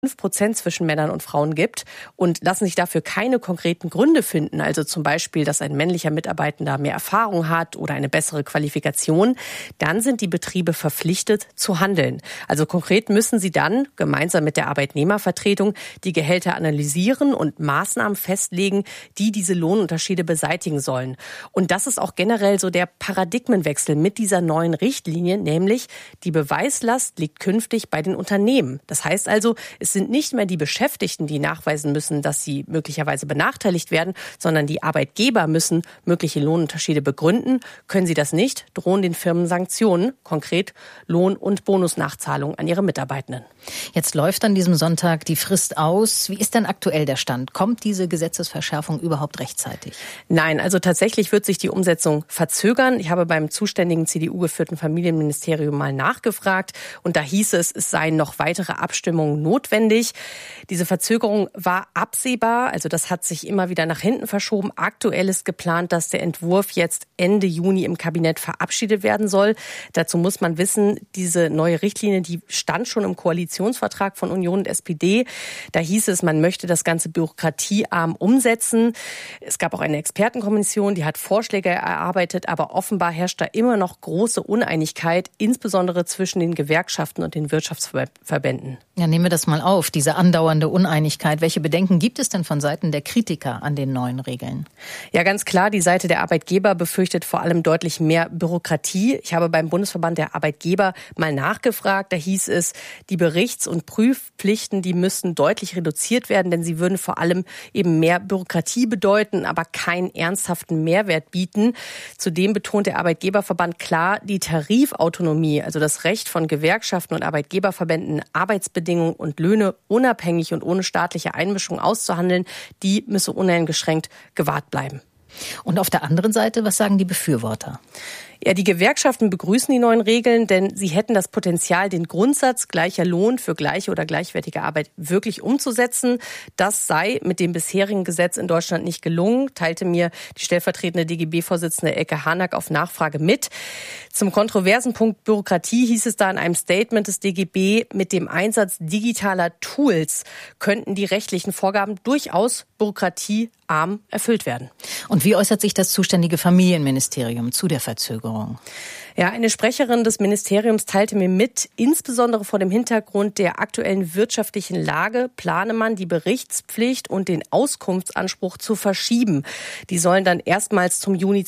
5% zwischen Männern und Frauen gibt und lassen sich dafür keine konkreten Gründe finden, also zum Beispiel, dass ein männlicher Mitarbeitender mehr Erfahrung hat oder eine bessere Qualifikation, dann sind die Betriebe verpflichtet zu handeln. Also konkret müssen sie dann gemeinsam mit der Arbeitnehmervertretung die Gehälter analysieren und Maßnahmen festlegen, die diese Lohnunterschiede beseitigen sollen. Und das ist auch generell so der Paradigmenwechsel mit dieser neuen Richtlinie, nämlich die Beweislast liegt künftig bei den Unternehmen. Das heißt also, es sind nicht mehr die Beschäftigten, die nachweisen müssen, dass sie möglicherweise benachteiligt werden, sondern die Arbeitgeber müssen mögliche Lohnunterschiede begründen. Können sie das nicht, drohen den Firmen Sanktionen, konkret Lohn- und Bonusnachzahlungen an ihre Mitarbeitenden. Jetzt läuft an diesem Sonntag die Frist aus. Wie ist denn aktuell der Stand? Kommt diese Gesetzesverschärfung überhaupt rechtzeitig? Nein, also tatsächlich wird sich die Umsetzung verzögern. Ich habe beim zuständigen CDU-geführten Familienministerium mal nachgefragt und da hieß es, es seien noch weitere Abstimmungen notwendig. Diese Verzögerung war absehbar, also das hat sich immer wieder nach hinten verschoben. Aktuell ist geplant, dass der Entwurf jetzt Ende Juni im Kabinett verabschiedet werden soll. Dazu muss man wissen, diese neue Richtlinie, die stand schon im Koalitionsvertrag von Union und SPD. Da hieß es, man möchte das Ganze bürokratiearm umsetzen. Es gab auch eine Expertenkommission, die hat Vorschläge erarbeitet, aber offenbar herrscht da immer noch große Uneinigkeit, insbesondere zwischen den Gewerkschaften und den Wirtschaftsverbänden. Ja, nehmen wir das mal auf, diese andauernde Uneinigkeit. Welche Bedenken gibt es denn von Seiten der Kritiker an den neuen Regeln? Ja, ganz klar, die Seite der Arbeitgeber befürchtet vor allem deutlich mehr Bürokratie. Ich habe beim Bundesverband der Arbeitgeber mal nachgefragt. Da hieß es, die Berichts- und Prüfpflichten, die müssten deutlich reduziert werden, denn sie würden vor allem eben mehr Bürokratie bedeuten, aber keinen ernsthaften Mehrwert bieten. Zudem betont der Arbeitgeberverband klar, die Tarifautonomie, also das Recht von Gewerkschaften und Arbeitgeberverbänden, Arbeitsbedingungen und Löhne unabhängig und ohne staatliche Einmischung auszuhandeln, die müsse uneingeschränkt gewahrt bleiben. Und auf der anderen Seite, was sagen die Befürworter? Ja, die Gewerkschaften begrüßen die neuen Regeln, denn sie hätten das Potenzial, den Grundsatz gleicher Lohn für gleiche oder gleichwertige Arbeit wirklich umzusetzen. Das sei mit dem bisherigen Gesetz in Deutschland nicht gelungen, teilte mir die stellvertretende DGB-Vorsitzende Elke Hanak auf Nachfrage mit. Zum kontroversen Punkt Bürokratie hieß es da in einem Statement des DGB, mit dem Einsatz digitaler Tools könnten die rechtlichen Vorgaben durchaus bürokratiearm erfüllt werden. Und wie äußert sich das zuständige Familienministerium zu der Verzögerung? Ja, eine Sprecherin des Ministeriums teilte mir mit, insbesondere vor dem Hintergrund der aktuellen wirtschaftlichen Lage plane man, die Berichtspflicht und den Auskunftsanspruch zu verschieben. Die sollen dann erstmals zum Juni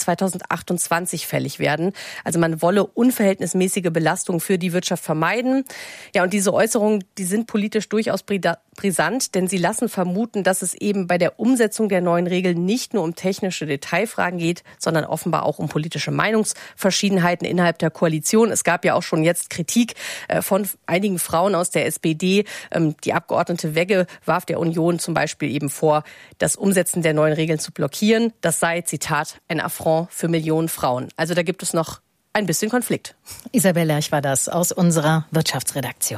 2028 fällig werden. Also man wolle unverhältnismäßige Belastung für die Wirtschaft vermeiden. Ja, und diese Äußerungen, die sind politisch durchaus brisant, denn sie lassen vermuten, dass es eben bei der Umsetzung der neuen Regeln nicht nur um technische Detailfragen geht, sondern offenbar auch um politische Meinungsverschiedenheiten innerhalb der Koalition. Es gab ja auch schon jetzt Kritik von einigen Frauen aus der SPD. Die Abgeordnete Wegge warf der Union zum Beispiel eben vor, das Umsetzen der neuen Regeln zu blockieren. Das sei, Zitat, ein Affront für Millionen Frauen. Also da gibt es noch ein bisschen Konflikt. Isabel Lerch war das aus unserer Wirtschaftsredaktion.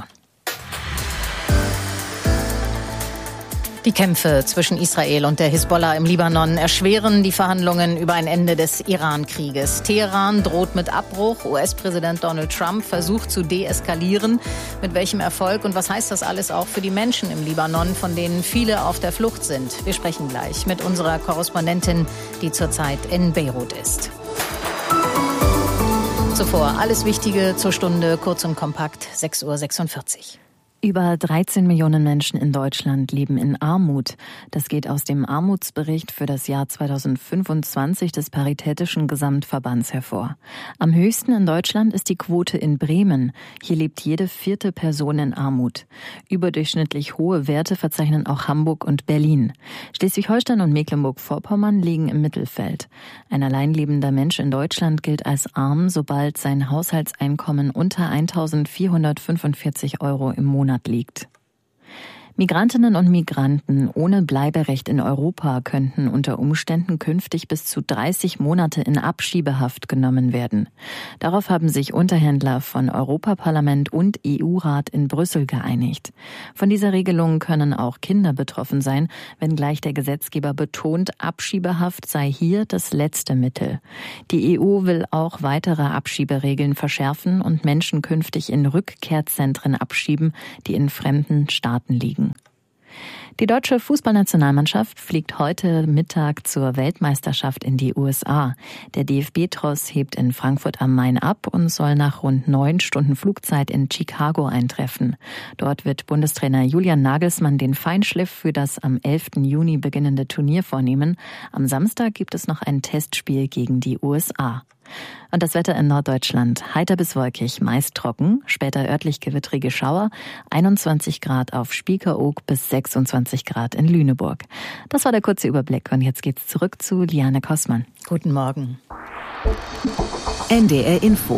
Die Kämpfe zwischen Israel und der Hisbollah im Libanon erschweren die Verhandlungen über ein Ende des Iran-Krieges. Teheran droht mit Abbruch. US-Präsident Donald Trump versucht zu deeskalieren. Mit welchem Erfolg und was heißt das alles auch für die Menschen im Libanon, von denen viele auf der Flucht sind? Wir sprechen gleich mit unserer Korrespondentin, die zurzeit in Beirut ist. Zuvor alles Wichtige zur Stunde, kurz und kompakt, 6:46 Uhr. Über 13 Millionen Menschen in Deutschland leben in Armut. Das geht aus dem Armutsbericht für das Jahr 2025 des Paritätischen Gesamtverbands hervor. Am höchsten in Deutschland ist die Quote in Bremen. Hier lebt jede 4. Person in Armut. Überdurchschnittlich hohe Werte verzeichnen auch Hamburg und Berlin. Schleswig-Holstein und Mecklenburg-Vorpommern liegen im Mittelfeld. Ein alleinlebender Mensch in Deutschland gilt als arm, sobald sein Haushaltseinkommen unter 1.445 € im Monat liegt. Migrantinnen und Migranten ohne Bleiberecht in Europa könnten unter Umständen künftig bis zu 30 Monate in Abschiebehaft genommen werden. Darauf haben sich Unterhändler von Europaparlament und EU-Rat in Brüssel geeinigt. Von dieser Regelung können auch Kinder betroffen sein, wenngleich der Gesetzgeber betont, Abschiebehaft sei hier das letzte Mittel. Die EU will auch weitere Abschieberegeln verschärfen und Menschen künftig in Rückkehrzentren abschieben, die in fremden Staaten liegen. Die deutsche Fußballnationalmannschaft fliegt heute Mittag zur Weltmeisterschaft in die USA. Der DFB-Tross hebt in Frankfurt am Main ab und soll nach rund 9 Stunden Flugzeit in Chicago eintreffen. Dort wird Bundestrainer Julian Nagelsmann den Feinschliff für das am 11. Juni beginnende Turnier vornehmen. Am Samstag gibt es noch ein Testspiel gegen die USA. Und das Wetter in Norddeutschland. Heiter bis wolkig, meist trocken, später örtlich gewittrige Schauer, 21 Grad auf Spiekeroog bis 26 Grad in Lüneburg. Das war der kurze Überblick und jetzt geht's zurück zu Liane Kossmann. Guten Morgen. NDR Info.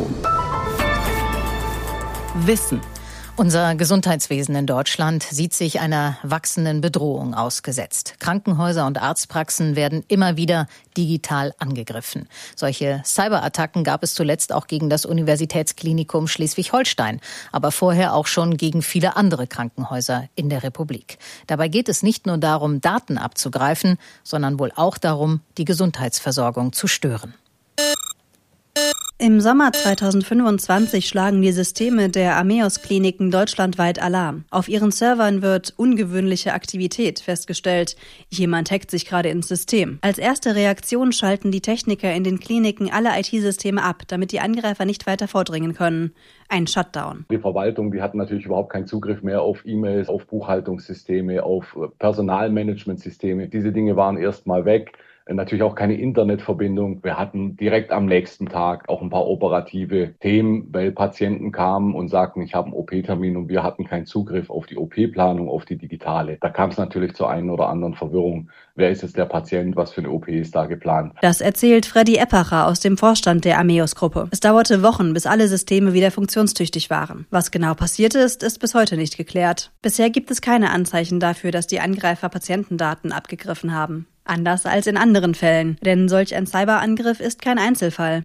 Wissen. Unser Gesundheitswesen in Deutschland sieht sich einer wachsenden Bedrohung ausgesetzt. Krankenhäuser und Arztpraxen werden immer wieder digital angegriffen. Solche Cyberattacken gab es zuletzt auch gegen das Universitätsklinikum Schleswig-Holstein, aber vorher auch schon gegen viele andere Krankenhäuser in der Republik. Dabei geht es nicht nur darum, Daten abzugreifen, sondern wohl auch darum, die Gesundheitsversorgung zu stören. Im Sommer 2025 schlagen die Systeme der Ameos-Kliniken deutschlandweit Alarm. Auf ihren Servern wird ungewöhnliche Aktivität festgestellt. Jemand hackt sich gerade ins System. Als erste Reaktion schalten die Techniker in den Kliniken alle IT-Systeme ab, damit die Angreifer nicht weiter vordringen können. Ein Shutdown. Die Verwaltung, die hat natürlich überhaupt keinen Zugriff mehr auf E-Mails, auf Buchhaltungssysteme, auf Personalmanagementsysteme. Diese Dinge waren erstmal weg. Natürlich auch keine Internetverbindung. Wir hatten direkt am nächsten Tag auch ein paar operative Themen, weil Patienten kamen und sagten, ich habe einen OP-Termin und wir hatten keinen Zugriff auf die OP-Planung, auf die digitale. Da kam es natürlich zur einen oder anderen Verwirrung. Wer ist jetzt der Patient? Was für eine OP ist da geplant? Das erzählt Freddy Eppacher aus dem Vorstand der Ameos-Gruppe. Es dauerte Wochen, bis alle Systeme wieder funktionstüchtig waren. Was genau passiert ist, ist bis heute nicht geklärt. Bisher gibt es keine Anzeichen dafür, dass die Angreifer Patientendaten abgegriffen haben. Anders als in anderen Fällen, denn solch ein Cyberangriff ist kein Einzelfall.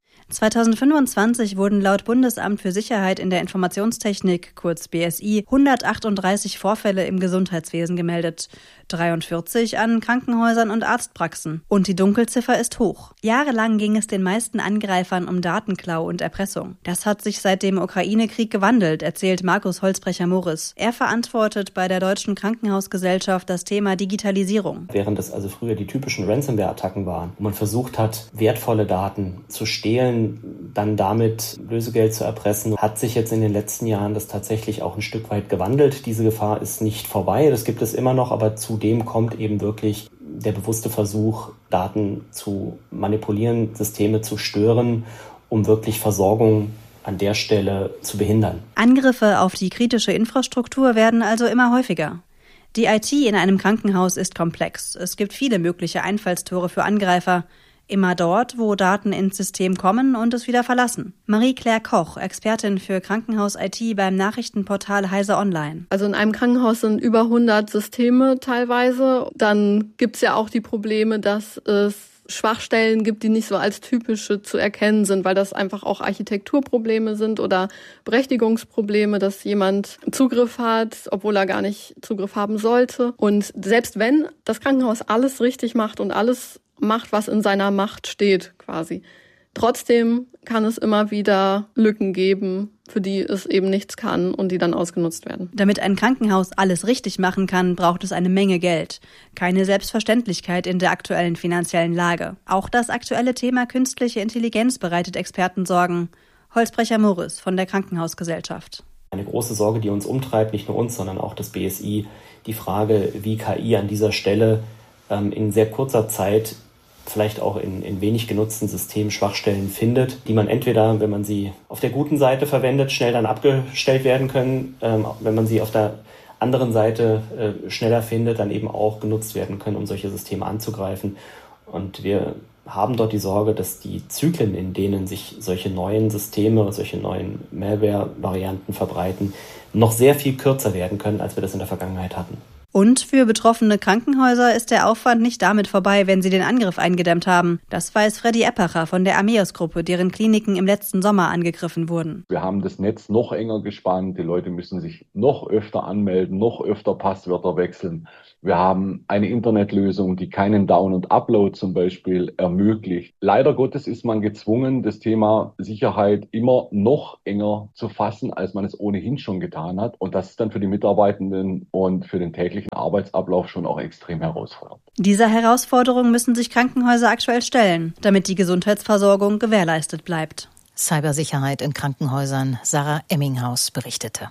2025 wurden laut Bundesamt für Sicherheit in der Informationstechnik, kurz BSI, 138 Vorfälle im Gesundheitswesen gemeldet, 43 an Krankenhäusern und Arztpraxen. Und die Dunkelziffer ist hoch. Jahrelang ging es den meisten Angreifern um Datenklau und Erpressung. Das hat sich seit dem Ukraine-Krieg gewandelt, erzählt Markus Holzbrecher-Morris. Er verantwortet bei der Deutschen Krankenhausgesellschaft das Thema Digitalisierung. Während es also früher die typischen Ransomware-Attacken waren, wo man versucht hat, wertvolle Daten zu stehlen, dann damit Lösegeld zu erpressen, hat sich jetzt in den letzten Jahren das tatsächlich auch ein Stück weit gewandelt. Diese Gefahr ist nicht vorbei, das gibt es immer noch, aber zudem kommt eben wirklich der bewusste Versuch, Daten zu manipulieren, Systeme zu stören, um wirklich Versorgung an der Stelle zu behindern. Angriffe auf die kritische Infrastruktur werden also immer häufiger. Die IT in einem Krankenhaus ist komplex. Es gibt viele mögliche Einfallstore für Angreifer. Immer dort, wo Daten ins System kommen und es wieder verlassen. Marie-Claire Koch, Expertin für Krankenhaus-IT beim Nachrichtenportal Heise Online. Also in einem Krankenhaus sind über 100 Systeme teilweise. Dann gibt es ja auch die Probleme, dass es Schwachstellen gibt, die nicht so als typische zu erkennen sind, weil das einfach auch Architekturprobleme sind oder Berechtigungsprobleme, dass jemand Zugriff hat, obwohl er gar nicht Zugriff haben sollte. Und selbst wenn das Krankenhaus alles richtig macht und alles macht, was in seiner Macht steht, quasi. Trotzdem kann es immer wieder Lücken geben, für die es eben nichts kann und die dann ausgenutzt werden. Damit ein Krankenhaus alles richtig machen kann, braucht es eine Menge Geld. Keine Selbstverständlichkeit in der aktuellen finanziellen Lage. Auch das aktuelle Thema künstliche Intelligenz bereitet Experten Sorgen. Holzbrecher-Morris von der Krankenhausgesellschaft. Eine große Sorge, die uns umtreibt, nicht nur uns, sondern auch das BSI, die Frage, wie KI an dieser Stelle in sehr kurzer Zeit vielleicht auch in wenig genutzten Systemen Schwachstellen findet, die man entweder, wenn man sie auf der guten Seite verwendet, schnell dann abgestellt werden können, wenn man sie auf der anderen Seite schneller findet, dann eben auch genutzt werden können, um solche Systeme anzugreifen. Und wir haben dort die Sorge, dass die Zyklen, in denen sich solche neuen Systeme, solche neuen Malware-Varianten verbreiten, noch sehr viel kürzer werden können, als wir das in der Vergangenheit hatten. Und für betroffene Krankenhäuser ist der Aufwand nicht damit vorbei, wenn sie den Angriff eingedämmt haben. Das weiß Freddy Eppacher von der Ameos-Gruppe, deren Kliniken im letzten Sommer angegriffen wurden. Wir haben das Netz noch enger gespannt. Die Leute müssen sich noch öfter anmelden, noch öfter Passwörter wechseln. Wir haben eine Internetlösung, die keinen Down- und Upload zum Beispiel ermöglicht. Leider Gottes ist man gezwungen, das Thema Sicherheit immer noch enger zu fassen, als man es ohnehin schon getan hat. Und das ist dann für die Mitarbeitenden und für den täglichen täglichen Arbeitsablauf schon auch extrem herausfordernd. Dieser Herausforderung müssen sich Krankenhäuser aktuell stellen, damit die Gesundheitsversorgung gewährleistet bleibt. Cybersicherheit in Krankenhäusern. Sarah Emminghaus berichtete.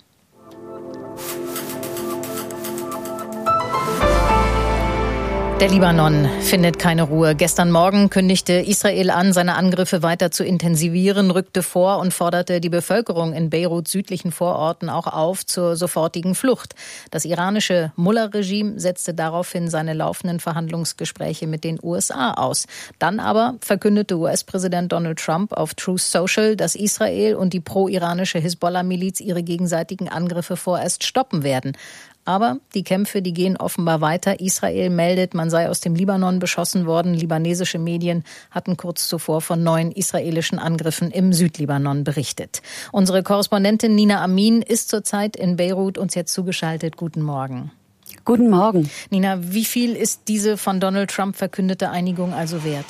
Der Libanon findet keine Ruhe. Gestern Morgen kündigte Israel an, seine Angriffe weiter zu intensivieren, rückte vor und forderte die Bevölkerung in Beiruts südlichen Vororten auch auf zur sofortigen Flucht. Das iranische Mullah-Regime setzte daraufhin seine laufenden Verhandlungsgespräche mit den USA aus. Dann aber verkündete US-Präsident Donald Trump auf Truth Social, dass Israel und die pro-iranische Hisbollah-Miliz ihre gegenseitigen Angriffe vorerst stoppen werden. Aber die Kämpfe, die gehen offenbar weiter. Israel meldet, man sei aus dem Libanon beschossen worden. Libanesische Medien hatten kurz zuvor von 9 israelischen Angriffen im Südlibanon berichtet. Unsere Korrespondentin Nina Amin ist zurzeit in Beirut, uns jetzt zugeschaltet. Guten Morgen. Guten Morgen. Nina, wie viel ist diese von Donald Trump verkündete Einigung also wert?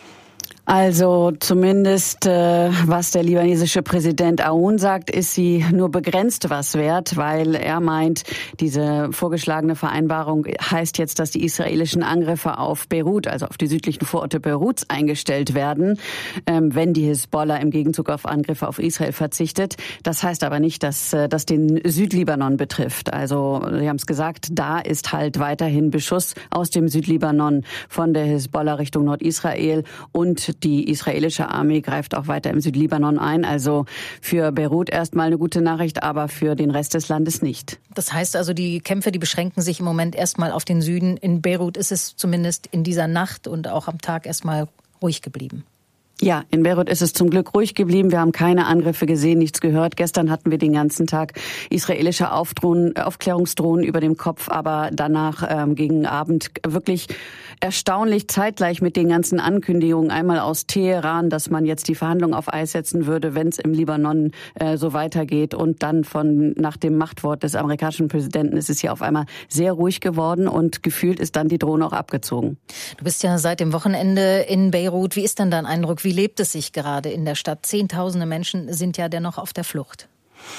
Also zumindest, was der libanesische Präsident Aoun sagt, ist sie nur begrenzt was wert, weil er meint, diese vorgeschlagene Vereinbarung heißt jetzt, dass die israelischen Angriffe auf Beirut, also auf die südlichen Vororte Beiruts, eingestellt werden, wenn die Hisbollah im Gegenzug auf Angriffe auf Israel verzichtet. Das heißt aber nicht, dass das den Südlibanon betrifft. Also Sie haben es gesagt, da ist halt weiterhin Beschuss aus dem Südlibanon von der Hisbollah Richtung Nordisrael und die israelische Armee greift auch weiter im Südlibanon ein. Also für Beirut erstmal eine gute Nachricht, aber für den Rest des Landes nicht. Das heißt also, die Kämpfe, die beschränken sich im Moment erstmal auf den Süden. In Beirut ist es zumindest in dieser Nacht und auch am Tag erstmal ruhig geblieben. Ja, in Beirut ist es zum Glück ruhig geblieben. Wir haben keine Angriffe gesehen, nichts gehört. Gestern hatten wir den ganzen Tag israelische Aufklärungsdrohnen über dem Kopf, aber danach gegen Abend wirklich erstaunlich zeitgleich mit den ganzen Ankündigungen, einmal aus Teheran, dass man jetzt die Verhandlungen auf Eis setzen würde, wenn es im Libanon so weitergeht, und dann nach dem Machtwort des amerikanischen Präsidenten ist es hier auf einmal sehr ruhig geworden und gefühlt ist dann die Drohne auch abgezogen. Du bist ja seit dem Wochenende in Beirut. Wie ist denn dein Eindruck? Wie lebt es sich gerade in der Stadt? Zehntausende Menschen sind ja dennoch auf der Flucht.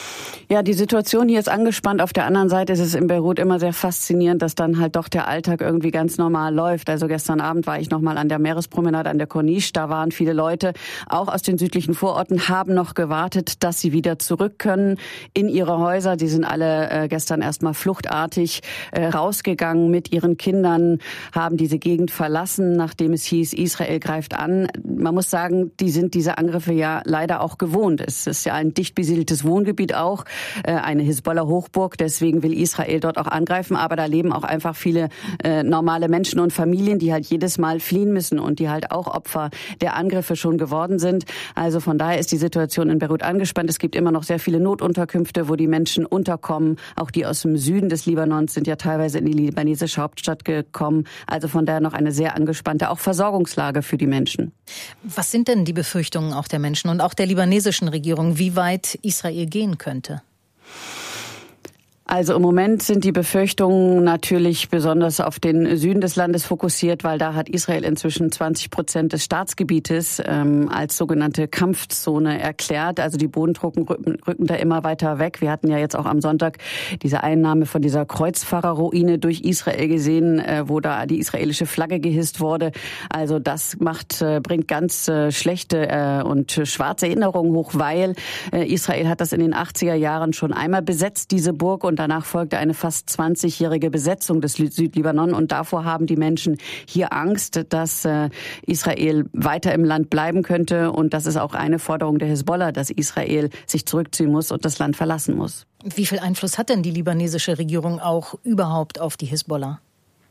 Ja, die Situation hier ist angespannt. Auf der anderen Seite ist es in Beirut immer sehr faszinierend, dass dann halt doch der Alltag irgendwie ganz normal läuft. Also gestern Abend war ich nochmal an der Meerespromenade an der Corniche. Da waren viele Leute, auch aus den südlichen Vororten, haben noch gewartet, dass sie wieder zurück können in ihre Häuser. Die sind alle gestern erstmal fluchtartig rausgegangen mit ihren Kindern, haben diese Gegend verlassen, nachdem es hieß, Israel greift an. Man muss sagen, die sind diese Angriffe ja leider auch gewohnt. Es ist ja ein dicht besiedeltes Wohngebiet auch. Eine Hisbollah-Hochburg, deswegen will Israel dort auch angreifen, aber da leben auch einfach viele normale Menschen und Familien, die halt jedes Mal fliehen müssen und die halt auch Opfer der Angriffe schon geworden sind. Also von daher ist die Situation in Beirut angespannt. Es gibt immer noch sehr viele Notunterkünfte, wo die Menschen unterkommen. Auch die aus dem Süden des Libanons sind ja teilweise in die libanesische Hauptstadt gekommen. Also von daher noch eine sehr angespannte auch Versorgungslage für die Menschen. Was sind denn die Befürchtungen auch der Menschen und auch der libanesischen Regierung, wie weit Israel gehen könnte? Also im Moment sind die Befürchtungen natürlich besonders auf den Süden des Landes fokussiert, weil da hat Israel inzwischen 20% des Staatsgebietes als sogenannte Kampfzone erklärt. Also die Bodentruppen rücken da immer weiter weg. Wir hatten ja jetzt auch am Sonntag diese Einnahme von dieser Kreuzfahrerruine durch Israel gesehen, wo da die israelische Flagge gehisst wurde. Also das bringt ganz schlechte und schwarze Erinnerungen hoch, weil Israel hat das in den 80er Jahren schon einmal besetzt, diese Burg, und danach folgte eine fast 20-jährige Besetzung des Südlibanon. Und davor haben die Menschen hier Angst, dass Israel weiter im Land bleiben könnte. Und das ist auch eine Forderung der Hisbollah, dass Israel sich zurückziehen muss und das Land verlassen muss. Wie viel Einfluss hat denn die libanesische Regierung auch überhaupt auf die Hisbollah?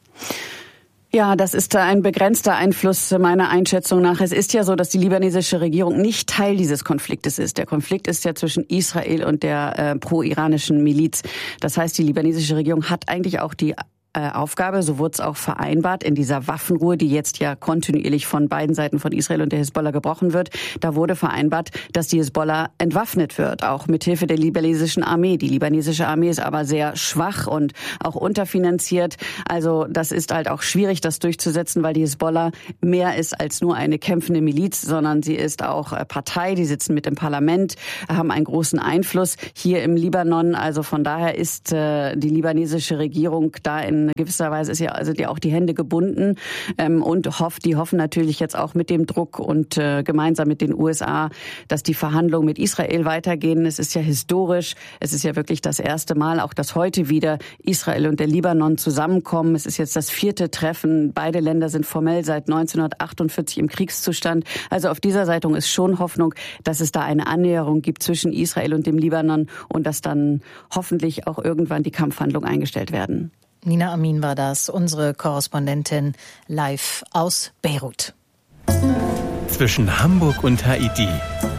Ja, das ist ein begrenzter Einfluss meiner Einschätzung nach. Es ist ja so, dass die libanesische Regierung nicht Teil dieses Konfliktes ist. Der Konflikt ist ja zwischen Israel und der pro-iranischen Miliz. Das heißt, die libanesische Regierung hat eigentlich auch die Aufgabe. So wurde es auch vereinbart in dieser Waffenruhe, die jetzt ja kontinuierlich von beiden Seiten, von Israel und der Hisbollah, gebrochen wird. Da wurde vereinbart, dass die Hisbollah entwaffnet wird, auch mithilfe der libanesischen Armee. Die libanesische Armee ist aber sehr schwach und auch unterfinanziert. Also das ist halt auch schwierig, das durchzusetzen, weil die Hisbollah mehr ist als nur eine kämpfende Miliz, sondern sie ist auch Partei. Die sitzen mit im Parlament, haben einen großen Einfluss hier im Libanon. Also von daher ist die libanesische Regierung da in gewisser Weise ist ja also auch die Hände gebunden und die hoffen natürlich jetzt auch mit dem Druck und gemeinsam mit den USA, dass die Verhandlungen mit Israel weitergehen. Es ist ja historisch. Es ist ja wirklich das erste Mal, auch dass heute wieder Israel und der Libanon zusammenkommen. Es ist jetzt das 4. Treffen. Beide Länder sind formell seit 1948 im Kriegszustand. Also auf dieser Seite ist schon Hoffnung, dass es da eine Annäherung gibt zwischen Israel und dem Libanon und dass dann hoffentlich auch irgendwann die Kampfhandlungen eingestellt werden. Nina Amin war das, unsere Korrespondentin live aus Beirut. Zwischen Hamburg und Haiti.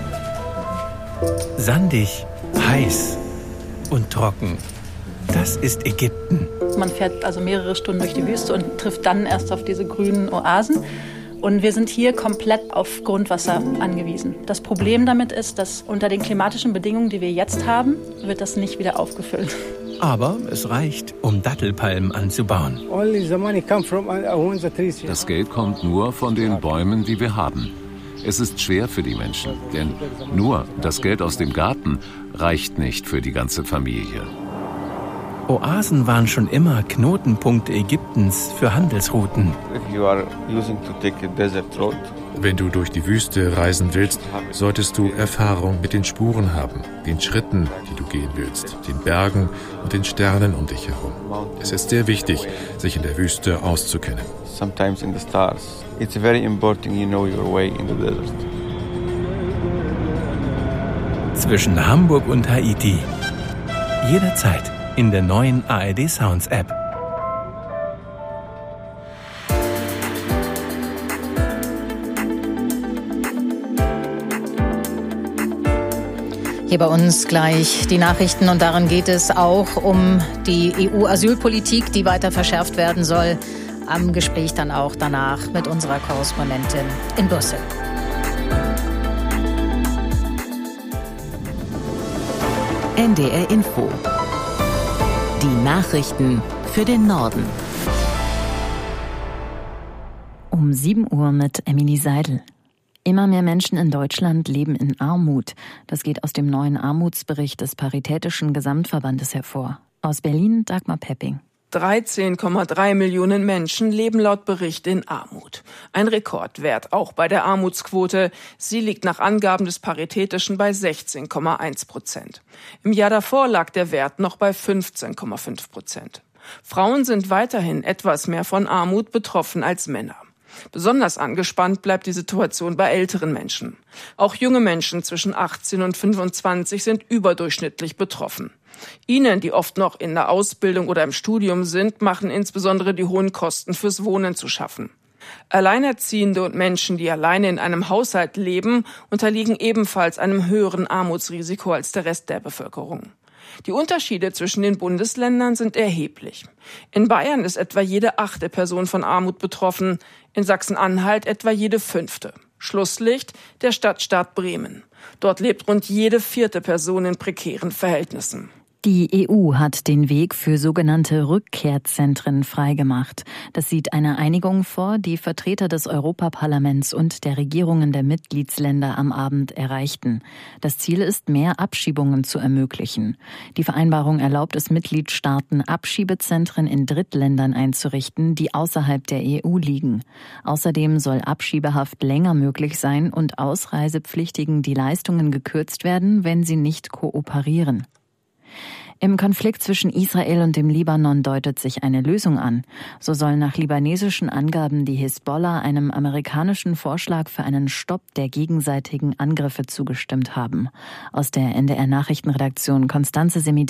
Sandig, heiß und trocken. Das ist Ägypten. Man fährt also mehrere Stunden durch die Wüste und trifft dann erst auf diese grünen Oasen. Und wir sind hier komplett auf Grundwasser angewiesen. Das Problem damit ist, dass unter den klimatischen Bedingungen, die wir jetzt haben, wird das nicht wieder aufgefüllt. Aber es reicht, um Dattelpalmen anzubauen. Das Geld kommt nur von den Bäumen, die wir haben. Es ist schwer für die Menschen, denn nur das Geld aus dem Garten reicht nicht für die ganze Familie. Oasen waren schon immer Knotenpunkte Ägyptens für Handelsrouten. Wenn du durch die Wüste reisen willst, solltest du Erfahrung mit den Spuren haben, den Schritten, die du gehen willst, den Bergen und den Sternen um dich herum. Es ist sehr wichtig, sich in der Wüste auszukennen. Zwischen Hamburg und Haiti. Jederzeit in der neuen ARD Sounds App. Hier bei uns gleich die Nachrichten und darin geht es auch um die EU-Asylpolitik, die weiter verschärft werden soll. Am Gespräch dann auch danach mit unserer Korrespondentin in Brüssel. NDR Info. Die Nachrichten für den Norden. Um 7 Uhr mit Emily Seidel. Immer mehr Menschen in Deutschland leben in Armut. Das geht aus dem neuen Armutsbericht des Paritätischen Gesamtverbandes hervor. Aus Berlin Dagmar Pepping. 13,3 Millionen Menschen leben laut Bericht in Armut. Ein Rekordwert auch bei der Armutsquote. Sie liegt nach Angaben des Paritätischen bei 16,1%. Im Jahr davor lag der Wert noch bei 15,5%. Frauen sind weiterhin etwas mehr von Armut betroffen als Männer. Besonders angespannt bleibt die Situation bei älteren Menschen. Auch junge Menschen zwischen 18 und 25 sind überdurchschnittlich betroffen. Ihnen, die oft noch in der Ausbildung oder im Studium sind, machen insbesondere die hohen Kosten fürs Wohnen zu schaffen. Alleinerziehende und Menschen, die alleine in einem Haushalt leben, unterliegen ebenfalls einem höheren Armutsrisiko als der Rest der Bevölkerung. Die Unterschiede zwischen den Bundesländern sind erheblich. In Bayern ist etwa jede 8. Person von Armut betroffen, in Sachsen-Anhalt etwa jede 5. Schlusslicht der Stadtstaat Bremen. Dort lebt rund jede 4. Person in prekären Verhältnissen. Die EU hat den Weg für sogenannte Rückkehrzentren freigemacht. Das sieht eine Einigung vor, die Vertreter des Europaparlaments und der Regierungen der Mitgliedsländer am Abend erreichten. Das Ziel ist, mehr Abschiebungen zu ermöglichen. Die Vereinbarung erlaubt es Mitgliedstaaten, Abschiebezentren in Drittländern einzurichten, die außerhalb der EU liegen. Außerdem soll Abschiebehaft länger möglich sein und Ausreisepflichtigen die Leistungen gekürzt werden, wenn sie nicht kooperieren. Im Konflikt zwischen Israel und dem Libanon deutet sich eine Lösung an. So soll nach libanesischen Angaben die Hisbollah einem amerikanischen Vorschlag für einen Stopp der gegenseitigen Angriffe zugestimmt haben. Aus der NDR-Nachrichtenredaktion Constanze Semidey.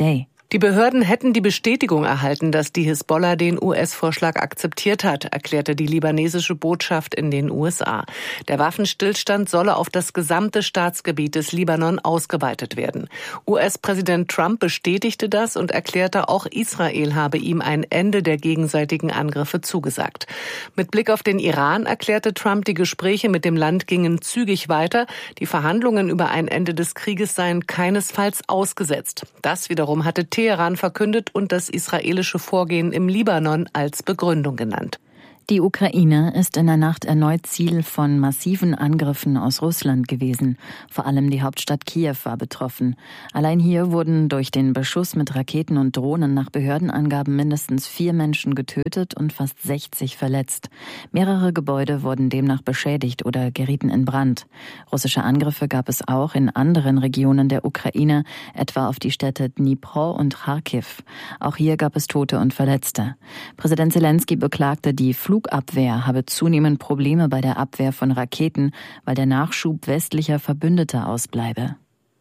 Die Behörden hätten die Bestätigung erhalten, dass die Hisbollah den US-Vorschlag akzeptiert hat, erklärte die libanesische Botschaft in den USA. Der Waffenstillstand solle auf das gesamte Staatsgebiet des Libanon ausgeweitet werden. US-Präsident Trump bestätigte das und erklärte, auch Israel habe ihm ein Ende der gegenseitigen Angriffe zugesagt. Mit Blick auf den Iran erklärte Trump, die Gespräche mit dem Land gingen zügig weiter. Die Verhandlungen über ein Ende des Krieges seien keinesfalls ausgesetzt. Das wiederum hatte Teheran verkündet und das israelische Vorgehen im Libanon als Begründung genannt. Die Ukraine ist in der Nacht erneut Ziel von massiven Angriffen aus Russland gewesen. Vor allem die Hauptstadt Kiew war betroffen. Allein hier wurden durch den Beschuss mit Raketen und Drohnen nach Behördenangaben mindestens 4 Menschen getötet und fast 60 verletzt. Mehrere Gebäude wurden demnach beschädigt oder gerieten in Brand. Russische Angriffe gab es auch in anderen Regionen der Ukraine, etwa auf die Städte Dnipro und Kharkiv. Auch hier gab es Tote und Verletzte. Präsident Zelensky beklagte, die Flugabwehr habe zunehmend Probleme bei der Abwehr von Raketen, weil der Nachschub westlicher Verbündeter ausbleibe.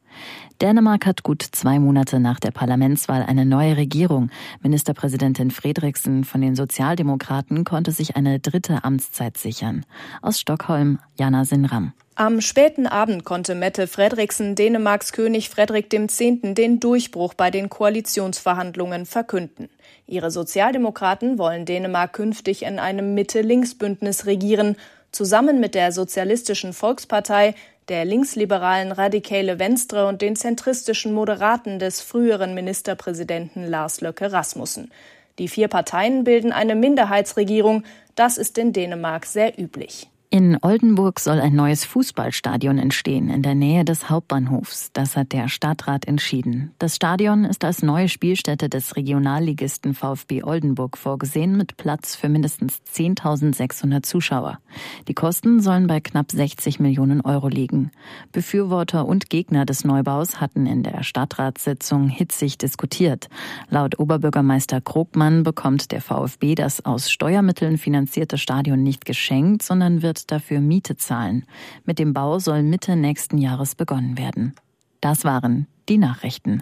Dänemark hat gut 2 Monate nach der Parlamentswahl eine neue Regierung. Ministerpräsidentin Frederiksen von den Sozialdemokraten konnte sich eine 3. Amtszeit sichern. Aus Stockholm, Jana Sinram. Am späten Abend konnte Mette Frederiksen Dänemarks König Frederik X. den Durchbruch bei den Koalitionsverhandlungen verkünden. Ihre Sozialdemokraten wollen Dänemark künftig in einem Mitte-Links-Bündnis regieren, zusammen mit der Sozialistischen Volkspartei, der linksliberalen Radikale Venstre und den zentristischen Moderaten des früheren Ministerpräsidenten Lars Løkke Rasmussen. Die 4 Parteien bilden eine Minderheitsregierung. Das ist in Dänemark sehr üblich. In Oldenburg soll ein neues Fußballstadion entstehen, in der Nähe des Hauptbahnhofs. Das hat der Stadtrat entschieden. Das Stadion ist als neue Spielstätte des Regionalligisten VfB Oldenburg vorgesehen, mit Platz für mindestens 10.600 Zuschauer. Die Kosten sollen bei knapp 60 Millionen Euro liegen. Befürworter und Gegner des Neubaus hatten in der Stadtratssitzung hitzig diskutiert. Laut Oberbürgermeister Krogmann bekommt der VfB das aus Steuermitteln finanzierte Stadion nicht geschenkt, sondern wird dafür Miete zahlen. Mit dem Bau soll Mitte nächsten Jahres begonnen werden. Das waren die Nachrichten.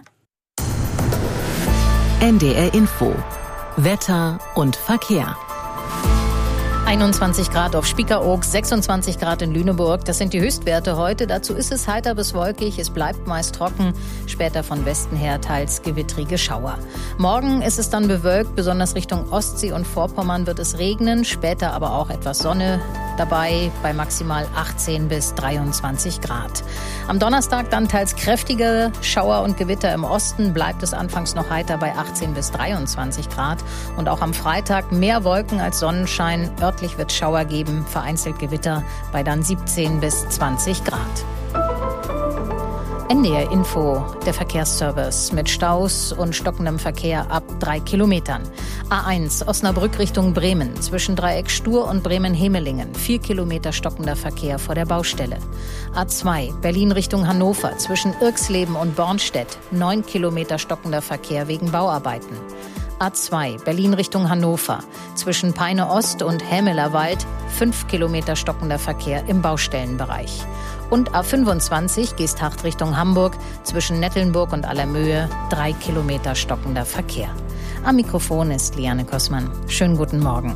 NDR Info. Wetter und Verkehr. 21 Grad auf Spiekeroog, 26 Grad in Lüneburg. Das sind die Höchstwerte heute. Dazu ist es heiter bis wolkig. Es bleibt meist trocken. Später von Westen her teils gewittrige Schauer. Morgen ist es dann bewölkt. Besonders Richtung Ostsee und Vorpommern wird es regnen. Später aber auch etwas Sonne dabei bei maximal 18 bis 23 Grad. Am Donnerstag dann teils kräftige Schauer und Gewitter im Osten. Bleibt es anfangs noch heiter bei 18 bis 23 Grad. Und auch am Freitag mehr Wolken als Sonnenschein. Örtlich wird Schauer geben, vereinzelt Gewitter bei dann 17 bis 20 Grad. NDR Info, der Verkehrsservice mit Staus und stockendem Verkehr ab 3 Kilometern. A1 Osnabrück Richtung Bremen, zwischen Dreieck Stur und Bremen-Hemelingen. 4 Kilometer stockender Verkehr vor der Baustelle. A2 Berlin Richtung Hannover, zwischen Irxleben und Bornstedt. 9 Kilometer stockender Verkehr wegen Bauarbeiten. A2 Berlin Richtung Hannover, zwischen Peine Ost und Hämelerwald 5 Kilometer stockender Verkehr im Baustellenbereich. Und A25 Geesthacht Richtung Hamburg, zwischen Nettelnburg und Allermöhe 3 Kilometer stockender Verkehr. Am Mikrofon ist Liane Kossmann. Schönen guten Morgen.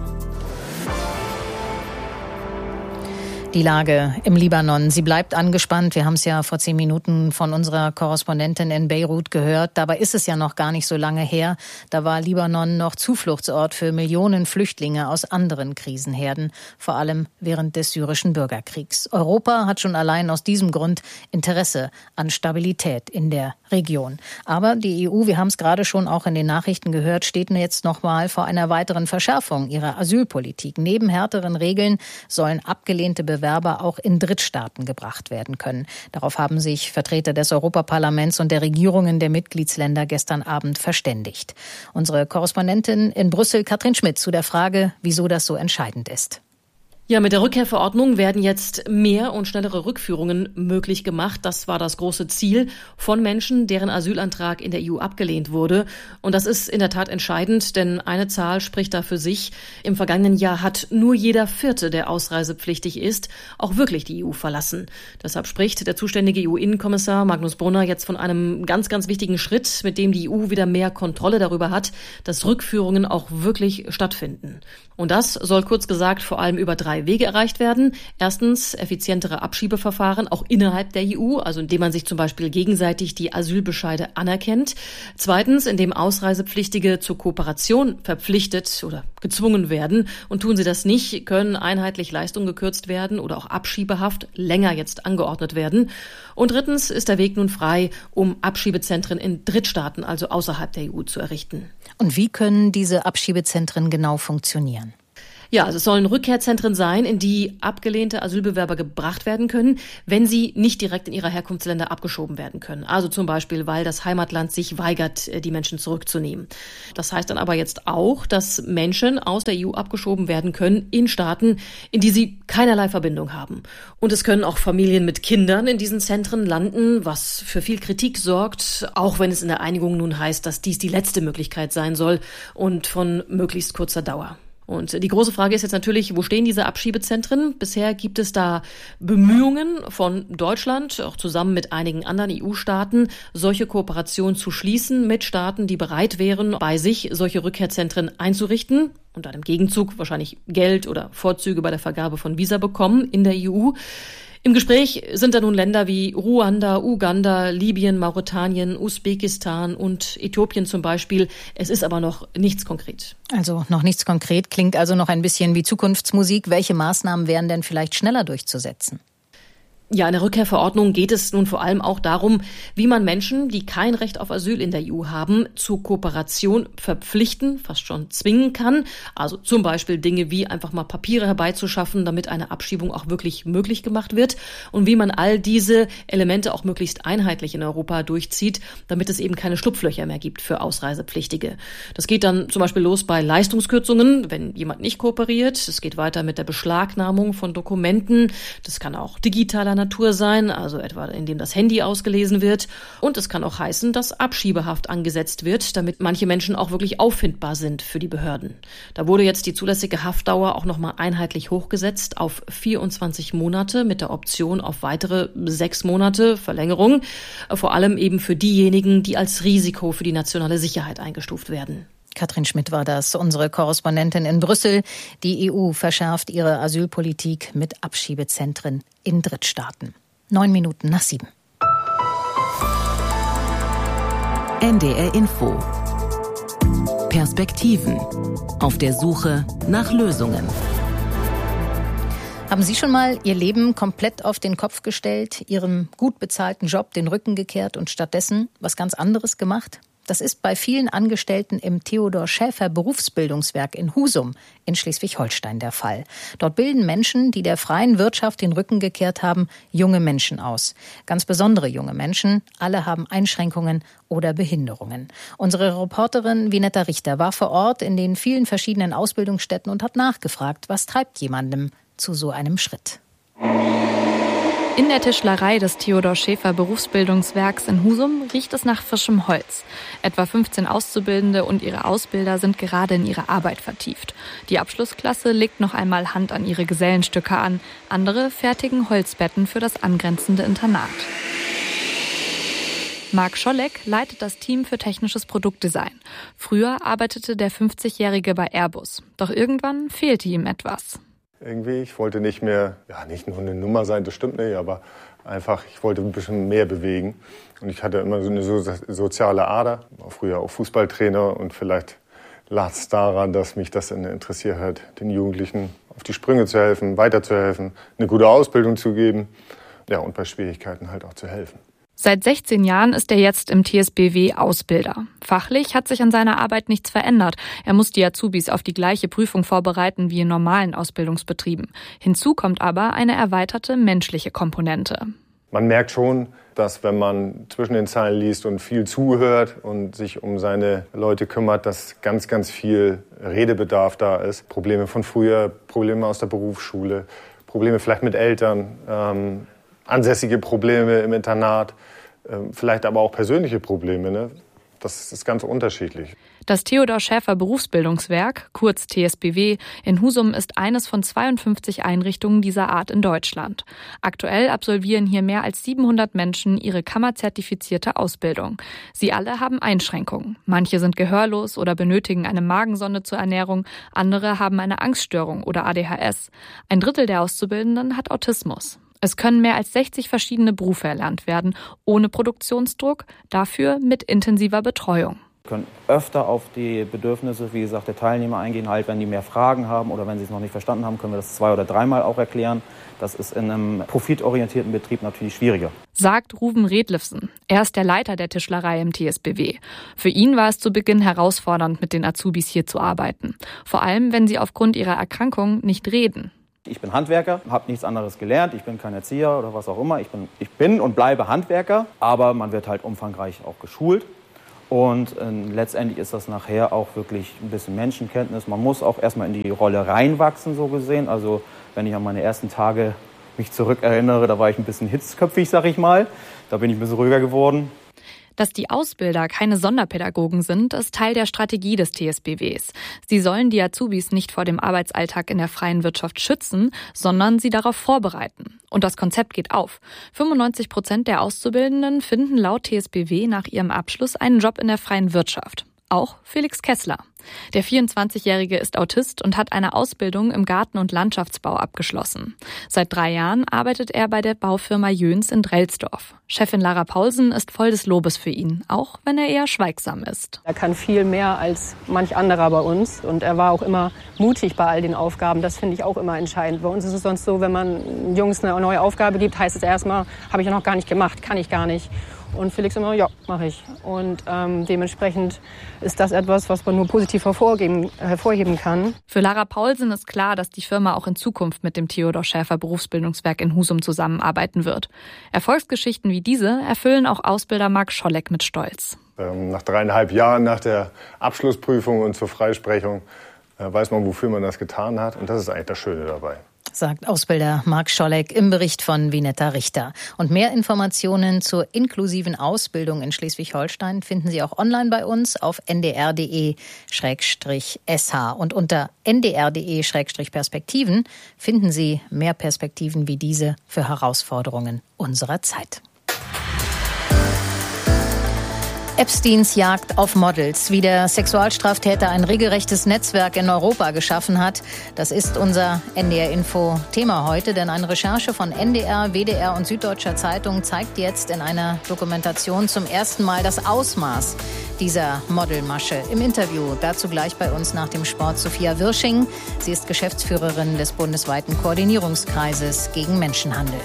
Die Lage im Libanon, sie bleibt angespannt. Wir haben es ja vor 10 Minuten von unserer Korrespondentin in Beirut gehört. Dabei ist es ja noch gar nicht so lange her. Da war Libanon noch Zufluchtsort für Millionen Flüchtlinge aus anderen Krisenherden, vor allem während des syrischen Bürgerkriegs. Europa hat schon allein aus diesem Grund Interesse an Stabilität in der Region. Aber die EU, wir haben es gerade schon auch in den Nachrichten gehört, steht jetzt noch mal vor einer weiteren Verschärfung ihrer Asylpolitik. Neben härteren Regeln sollen abgelehnte Bewerber auch in Drittstaaten gebracht werden können. Darauf haben sich Vertreter des Europaparlaments und der Regierungen der Mitgliedsländer gestern Abend verständigt. Unsere Korrespondentin in Brüssel, Katrin Schmidt, zu der Frage, wieso das so entscheidend ist. Ja, mit der Rückkehrverordnung werden jetzt mehr und schnellere Rückführungen möglich gemacht. Das war das große Ziel von Menschen, deren Asylantrag in der EU abgelehnt wurde. Und das ist in der Tat entscheidend, denn eine Zahl spricht da für sich. Im vergangenen Jahr hat nur jeder Vierte, der ausreisepflichtig ist, auch wirklich die EU verlassen. Deshalb spricht der zuständige EU-Innenkommissar Magnus Brunner jetzt von einem ganz, ganz wichtigen Schritt, mit dem die EU wieder mehr Kontrolle darüber hat, dass Rückführungen auch wirklich stattfinden. Und das soll kurz gesagt vor allem über 3 Wege erreicht werden. Erstens effizientere Abschiebeverfahren, auch innerhalb der EU, also indem man sich zum Beispiel gegenseitig die Asylbescheide anerkennt. Zweitens, indem Ausreisepflichtige zur Kooperation verpflichtet oder gezwungen werden. Und tun sie das nicht, können einheitlich Leistungen gekürzt werden oder auch Abschiebehaft länger jetzt angeordnet werden. Und drittens ist der Weg nun frei, um Abschiebezentren in Drittstaaten, also außerhalb der EU, zu errichten. Und wie können diese Abschiebezentren genau funktionieren? Ja, also es sollen Rückkehrzentren sein, in die abgelehnte Asylbewerber gebracht werden können, wenn sie nicht direkt in ihre Herkunftsländer abgeschoben werden können. Also zum Beispiel, weil das Heimatland sich weigert, die Menschen zurückzunehmen. Das heißt dann aber jetzt auch, dass Menschen aus der EU abgeschoben werden können in Staaten, in die sie keinerlei Verbindung haben. Und es können auch Familien mit Kindern in diesen Zentren landen, was für viel Kritik sorgt, auch wenn es in der Einigung nun heißt, dass dies die letzte Möglichkeit sein soll und von möglichst kurzer Dauer. Und die große Frage ist jetzt natürlich, wo stehen diese Abschiebezentren? Bisher gibt es da Bemühungen von Deutschland, auch zusammen mit einigen anderen EU-Staaten, solche Kooperationen zu schließen mit Staaten, die bereit wären, bei sich solche Rückkehrzentren einzurichten und dann im Gegenzug wahrscheinlich Geld oder Vorzüge bei der Vergabe von Visa bekommen in der EU. Im Gespräch sind da nun Länder wie Ruanda, Uganda, Libyen, Mauretanien, Usbekistan und Äthiopien zum Beispiel. Es ist aber noch nichts konkret. Also noch nichts konkret, klingt also noch ein bisschen wie Zukunftsmusik. Welche Maßnahmen wären denn vielleicht schneller durchzusetzen? Ja, in der Rückkehrverordnung geht es nun vor allem auch darum, wie man Menschen, die kein Recht auf Asyl in der EU haben, zur Kooperation verpflichten, fast schon zwingen kann. Also zum Beispiel Dinge wie einfach mal Papiere herbeizuschaffen, damit eine Abschiebung auch wirklich möglich gemacht wird. Und wie man all diese Elemente auch möglichst einheitlich in Europa durchzieht, damit es eben keine Schlupflöcher mehr gibt für Ausreisepflichtige. Das geht dann zum Beispiel los bei Leistungskürzungen, wenn jemand nicht kooperiert. Es geht weiter mit der Beschlagnahmung von Dokumenten. Das kann auch digitaler Natur sein, also etwa indem das Handy ausgelesen wird. Und es kann auch heißen, dass Abschiebehaft angesetzt wird, damit manche Menschen auch wirklich auffindbar sind für die Behörden. Da wurde jetzt die zulässige Haftdauer auch nochmal einheitlich hochgesetzt auf 24 Monate mit der Option auf weitere 6 Monate Verlängerung. Vor allem eben für diejenigen, die als Risiko für die nationale Sicherheit eingestuft werden. Katrin Schmidt war das, unsere Korrespondentin in Brüssel. Die EU verschärft ihre Asylpolitik mit Abschiebezentren in Drittstaaten. 7:09. NDR Info. Perspektiven. Auf der Suche nach Lösungen. Haben Sie schon mal Ihr Leben komplett auf den Kopf gestellt, Ihrem gut bezahlten Job den Rücken gekehrt und stattdessen was ganz anderes gemacht? Das ist bei vielen Angestellten im Theodor Schäfer Berufsbildungswerk in Husum in Schleswig-Holstein der Fall. Dort bilden Menschen, die der freien Wirtschaft den Rücken gekehrt haben, junge Menschen aus. Ganz besondere junge Menschen. Alle haben Einschränkungen oder Behinderungen. Unsere Reporterin Vinetta Richter war vor Ort in den vielen verschiedenen Ausbildungsstätten und hat nachgefragt, was treibt jemandem zu so einem Schritt. In der Tischlerei des Theodor Schäfer Berufsbildungswerks in Husum riecht es nach frischem Holz. Etwa 15 Auszubildende und ihre Ausbilder sind gerade in ihre Arbeit vertieft. Die Abschlussklasse legt noch einmal Hand an ihre Gesellenstücke an. Andere fertigen Holzbetten für das angrenzende Internat. Marc Scholleck leitet das Team für technisches Produktdesign. Früher arbeitete der 50-Jährige bei Airbus. Doch irgendwann fehlte ihm etwas. Irgendwie, ich wollte nicht mehr, nicht nur eine Nummer sein, das stimmt nicht, aber einfach, ich wollte ein bisschen mehr bewegen. Und ich hatte immer so eine soziale Ader, war früher auch Fußballtrainer und vielleicht lag es daran, dass mich das interessiert hat, den Jugendlichen auf die Sprünge zu helfen, weiterzuhelfen, eine gute Ausbildung zu geben, und bei Schwierigkeiten halt auch zu helfen. Seit 16 Jahren ist er jetzt im TSBW Ausbilder. Fachlich hat sich an seiner Arbeit nichts verändert. Er muss die Azubis auf die gleiche Prüfung vorbereiten wie in normalen Ausbildungsbetrieben. Hinzu kommt aber eine erweiterte menschliche Komponente. Man merkt schon, dass wenn man zwischen den Zeilen liest und viel zuhört und sich um seine Leute kümmert, dass ganz, ganz viel Redebedarf da ist. Probleme von früher, Probleme aus der Berufsschule, Probleme vielleicht mit Eltern, ansässige Probleme im Internat, vielleicht aber auch persönliche Probleme, ne? Das ist ganz unterschiedlich. Das Theodor Schäfer Berufsbildungswerk, kurz TSBW, in Husum ist eines von 52 Einrichtungen dieser Art in Deutschland. Aktuell absolvieren hier mehr als 700 Menschen ihre kammerzertifizierte Ausbildung. Sie alle haben Einschränkungen. Manche sind gehörlos oder benötigen eine Magensonde zur Ernährung, andere haben eine Angststörung oder ADHS. Ein Drittel der Auszubildenden hat Autismus. Es können mehr als 60 verschiedene Berufe erlernt werden, ohne Produktionsdruck, dafür mit intensiver Betreuung. Wir können öfter auf die Bedürfnisse, wie gesagt, der Teilnehmer eingehen, halt, wenn die mehr Fragen haben oder wenn sie es noch nicht verstanden haben, können wir das 2- oder 3-mal auch erklären. Das ist in einem profitorientierten Betrieb natürlich schwieriger. Sagt Ruven Redlifsen. Er ist der Leiter der Tischlerei im TSBW. Für ihn war es zu Beginn herausfordernd, mit den Azubis hier zu arbeiten. Vor allem, wenn sie aufgrund ihrer Erkrankung nicht reden. Ich bin Handwerker, habe nichts anderes gelernt, ich bin kein Erzieher oder was auch immer. Ich bin und bleibe Handwerker, aber man wird halt umfangreich auch geschult. Und letztendlich ist das nachher auch wirklich ein bisschen Menschenkenntnis. Man muss auch erstmal in die Rolle reinwachsen, so gesehen. Also wenn ich an meine ersten Tage mich zurückerinnere, da war ich ein bisschen hitzköpfig, sag ich mal. Da bin ich ein bisschen ruhiger geworden. Dass die Ausbilder keine Sonderpädagogen sind, ist Teil der Strategie des TSBWs. Sie sollen die Azubis nicht vor dem Arbeitsalltag in der freien Wirtschaft schützen, sondern sie darauf vorbereiten. Und das Konzept geht auf. 95% der Auszubildenden finden laut TSBW nach ihrem Abschluss einen Job in der freien Wirtschaft. Auch Felix Kessler. Der 24-Jährige ist Autist und hat eine Ausbildung im Garten- und Landschaftsbau abgeschlossen. Seit 3 Jahren arbeitet er bei der Baufirma Jöns in Drelsdorf. Chefin Lara Paulsen ist voll des Lobes für ihn, auch wenn er eher schweigsam ist. Er kann viel mehr als manch anderer bei uns und er war auch immer mutig bei all den Aufgaben. Das finde ich auch immer entscheidend. Bei uns ist es sonst so, wenn man Jungs eine neue Aufgabe gibt, heißt es erstmal, habe ich ja noch gar nicht gemacht, kann ich gar nicht. Und Felix immer, ja, mache ich. Und dementsprechend ist das etwas, was man nur positiv hervorheben kann. Für Lara Paulsen ist klar, dass die Firma auch in Zukunft mit dem Theodor Schäfer Berufsbildungswerk in Husum zusammenarbeiten wird. Erfolgsgeschichten wie diese erfüllen auch Ausbilder Marc Scholleck mit Stolz. Nach 3,5 Jahren nach der Abschlussprüfung und zur Freisprechung weiß man, wofür man das getan hat. Und das ist eigentlich das Schöne dabei. Sagt Ausbilder Marc Scholleck im Bericht von Vinetta Richter. Und mehr Informationen zur inklusiven Ausbildung in Schleswig-Holstein finden Sie auch online bei uns auf ndr.de/sh. Und unter ndr.de/perspektiven finden Sie mehr Perspektiven wie diese für Herausforderungen unserer Zeit. Epsteins Jagd auf Models, wie der Sexualstraftäter ein regelrechtes Netzwerk in Europa geschaffen hat. Das ist unser NDR-Info-Thema heute, denn eine Recherche von NDR, WDR und Süddeutscher Zeitung zeigt jetzt in einer Dokumentation zum ersten Mal das Ausmaß dieser Modelmasche. Im Interview dazu gleich bei uns nach dem Sport Sophia Wirsching. Sie ist Geschäftsführerin des bundesweiten Koordinierungskreises gegen Menschenhandel.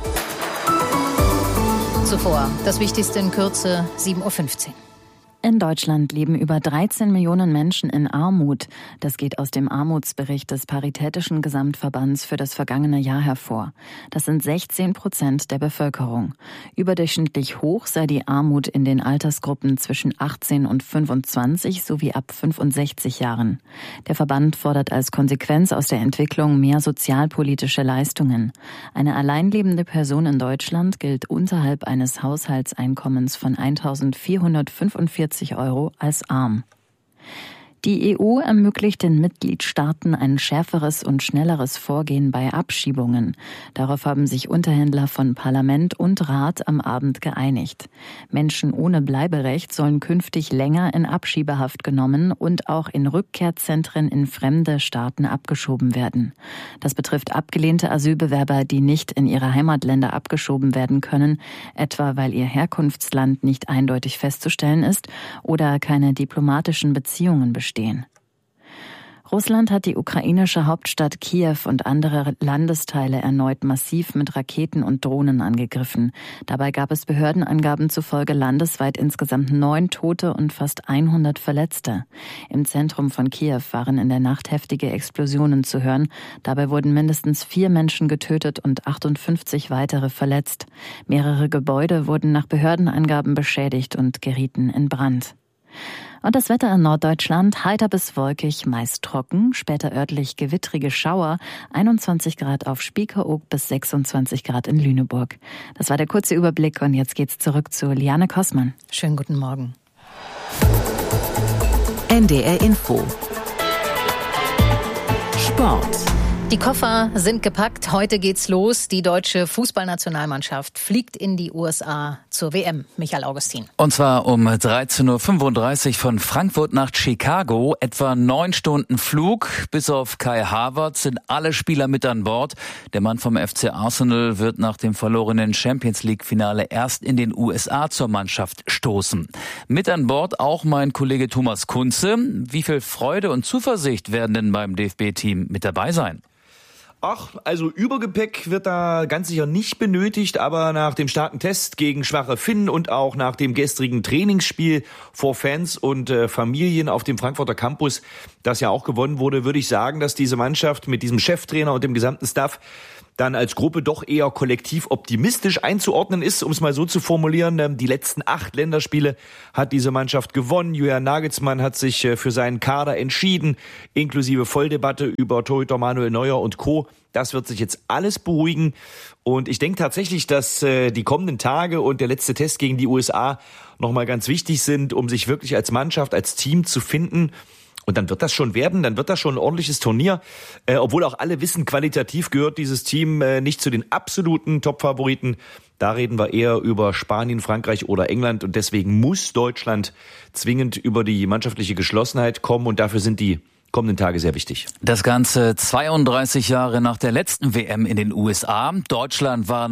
Zuvor das Wichtigste in Kürze, 7:15 Uhr. In Deutschland leben über 13 Millionen Menschen in Armut. Das geht aus dem Armutsbericht des Paritätischen Gesamtverbands für das vergangene Jahr hervor. Das sind 16% der Bevölkerung. Überdurchschnittlich hoch sei die Armut in den Altersgruppen zwischen 18 und 25 sowie ab 65 Jahren. Der Verband fordert als Konsequenz aus der Entwicklung mehr sozialpolitische Leistungen. Eine alleinlebende Person in Deutschland gilt unterhalb eines Haushaltseinkommens von 1.445 € als arm. Die EU ermöglicht den Mitgliedstaaten ein schärferes und schnelleres Vorgehen bei Abschiebungen. Darauf haben sich Unterhändler von Parlament und Rat am Abend geeinigt. Menschen ohne Bleiberecht sollen künftig länger in Abschiebehaft genommen und auch in Rückkehrzentren in fremde Staaten abgeschoben werden. Das betrifft abgelehnte Asylbewerber, die nicht in ihre Heimatländer abgeschoben werden können, etwa weil ihr Herkunftsland nicht eindeutig festzustellen ist oder keine diplomatischen Beziehungen bestehen. Russland hat die ukrainische Hauptstadt Kiew und andere Landesteile erneut massiv mit Raketen und Drohnen angegriffen. Dabei gab es Behördenangaben zufolge landesweit insgesamt 9 Tote und fast 100 Verletzte. Im Zentrum von Kiew waren in der Nacht heftige Explosionen zu hören. Dabei wurden mindestens 4 Menschen getötet und 58 weitere verletzt. Mehrere Gebäude wurden nach Behördenangaben beschädigt und gerieten in Brand. Und das Wetter in Norddeutschland, heiter bis wolkig, meist trocken, später örtlich gewittrige Schauer, 21 Grad auf Spiekeroog bis 26 Grad in Lüneburg. Das war der kurze Überblick und jetzt geht's zurück zu Liane Kossmann. Schönen guten Morgen. NDR Info. Sport. Die Koffer sind gepackt. Heute geht's los. Die deutsche Fußballnationalmannschaft fliegt in die USA zur WM. Michael Augustin. Und zwar um 13.35 Uhr von Frankfurt nach Chicago. Etwa 9 Stunden Flug. Bis auf Kai Havertz sind alle Spieler mit an Bord. Der Mann vom FC Arsenal wird nach dem verlorenen Champions-League-Finale erst in den USA zur Mannschaft stoßen. Mit an Bord auch mein Kollege Thomas Kunze. Wie viel Freude und Zuversicht werden denn beim DFB-Team mit dabei sein? Ach, also Übergepäck wird da ganz sicher nicht benötigt, aber nach dem starken Test gegen schwache Finnen und auch nach dem gestrigen Trainingsspiel vor Fans und Familien auf dem Frankfurter Campus, das ja auch gewonnen wurde, würde ich sagen, dass diese Mannschaft mit diesem Cheftrainer und dem gesamten Staff dann als Gruppe doch eher kollektiv optimistisch einzuordnen ist, um es mal so zu formulieren. Die letzten 8 Länderspiele hat diese Mannschaft gewonnen. Julian Nagelsmann hat sich für seinen Kader entschieden, inklusive Volldebatte über Torhüter Manuel Neuer und Co. Das wird sich jetzt alles beruhigen. Und ich denke tatsächlich, dass die kommenden Tage und der letzte Test gegen die USA nochmal ganz wichtig sind, um sich wirklich als Mannschaft, als Team zu finden. Und dann wird das schon werden, dann wird das schon ein ordentliches Turnier. Obwohl auch alle wissen, qualitativ gehört dieses Team nicht zu den absoluten Top-Favoriten. Da reden wir eher über Spanien, Frankreich oder England. Und deswegen muss Deutschland zwingend über die mannschaftliche Geschlossenheit kommen. Und dafür sind die kommenden Tage sehr wichtig. Das Ganze 32 Jahre nach der letzten WM in den USA. Deutschland war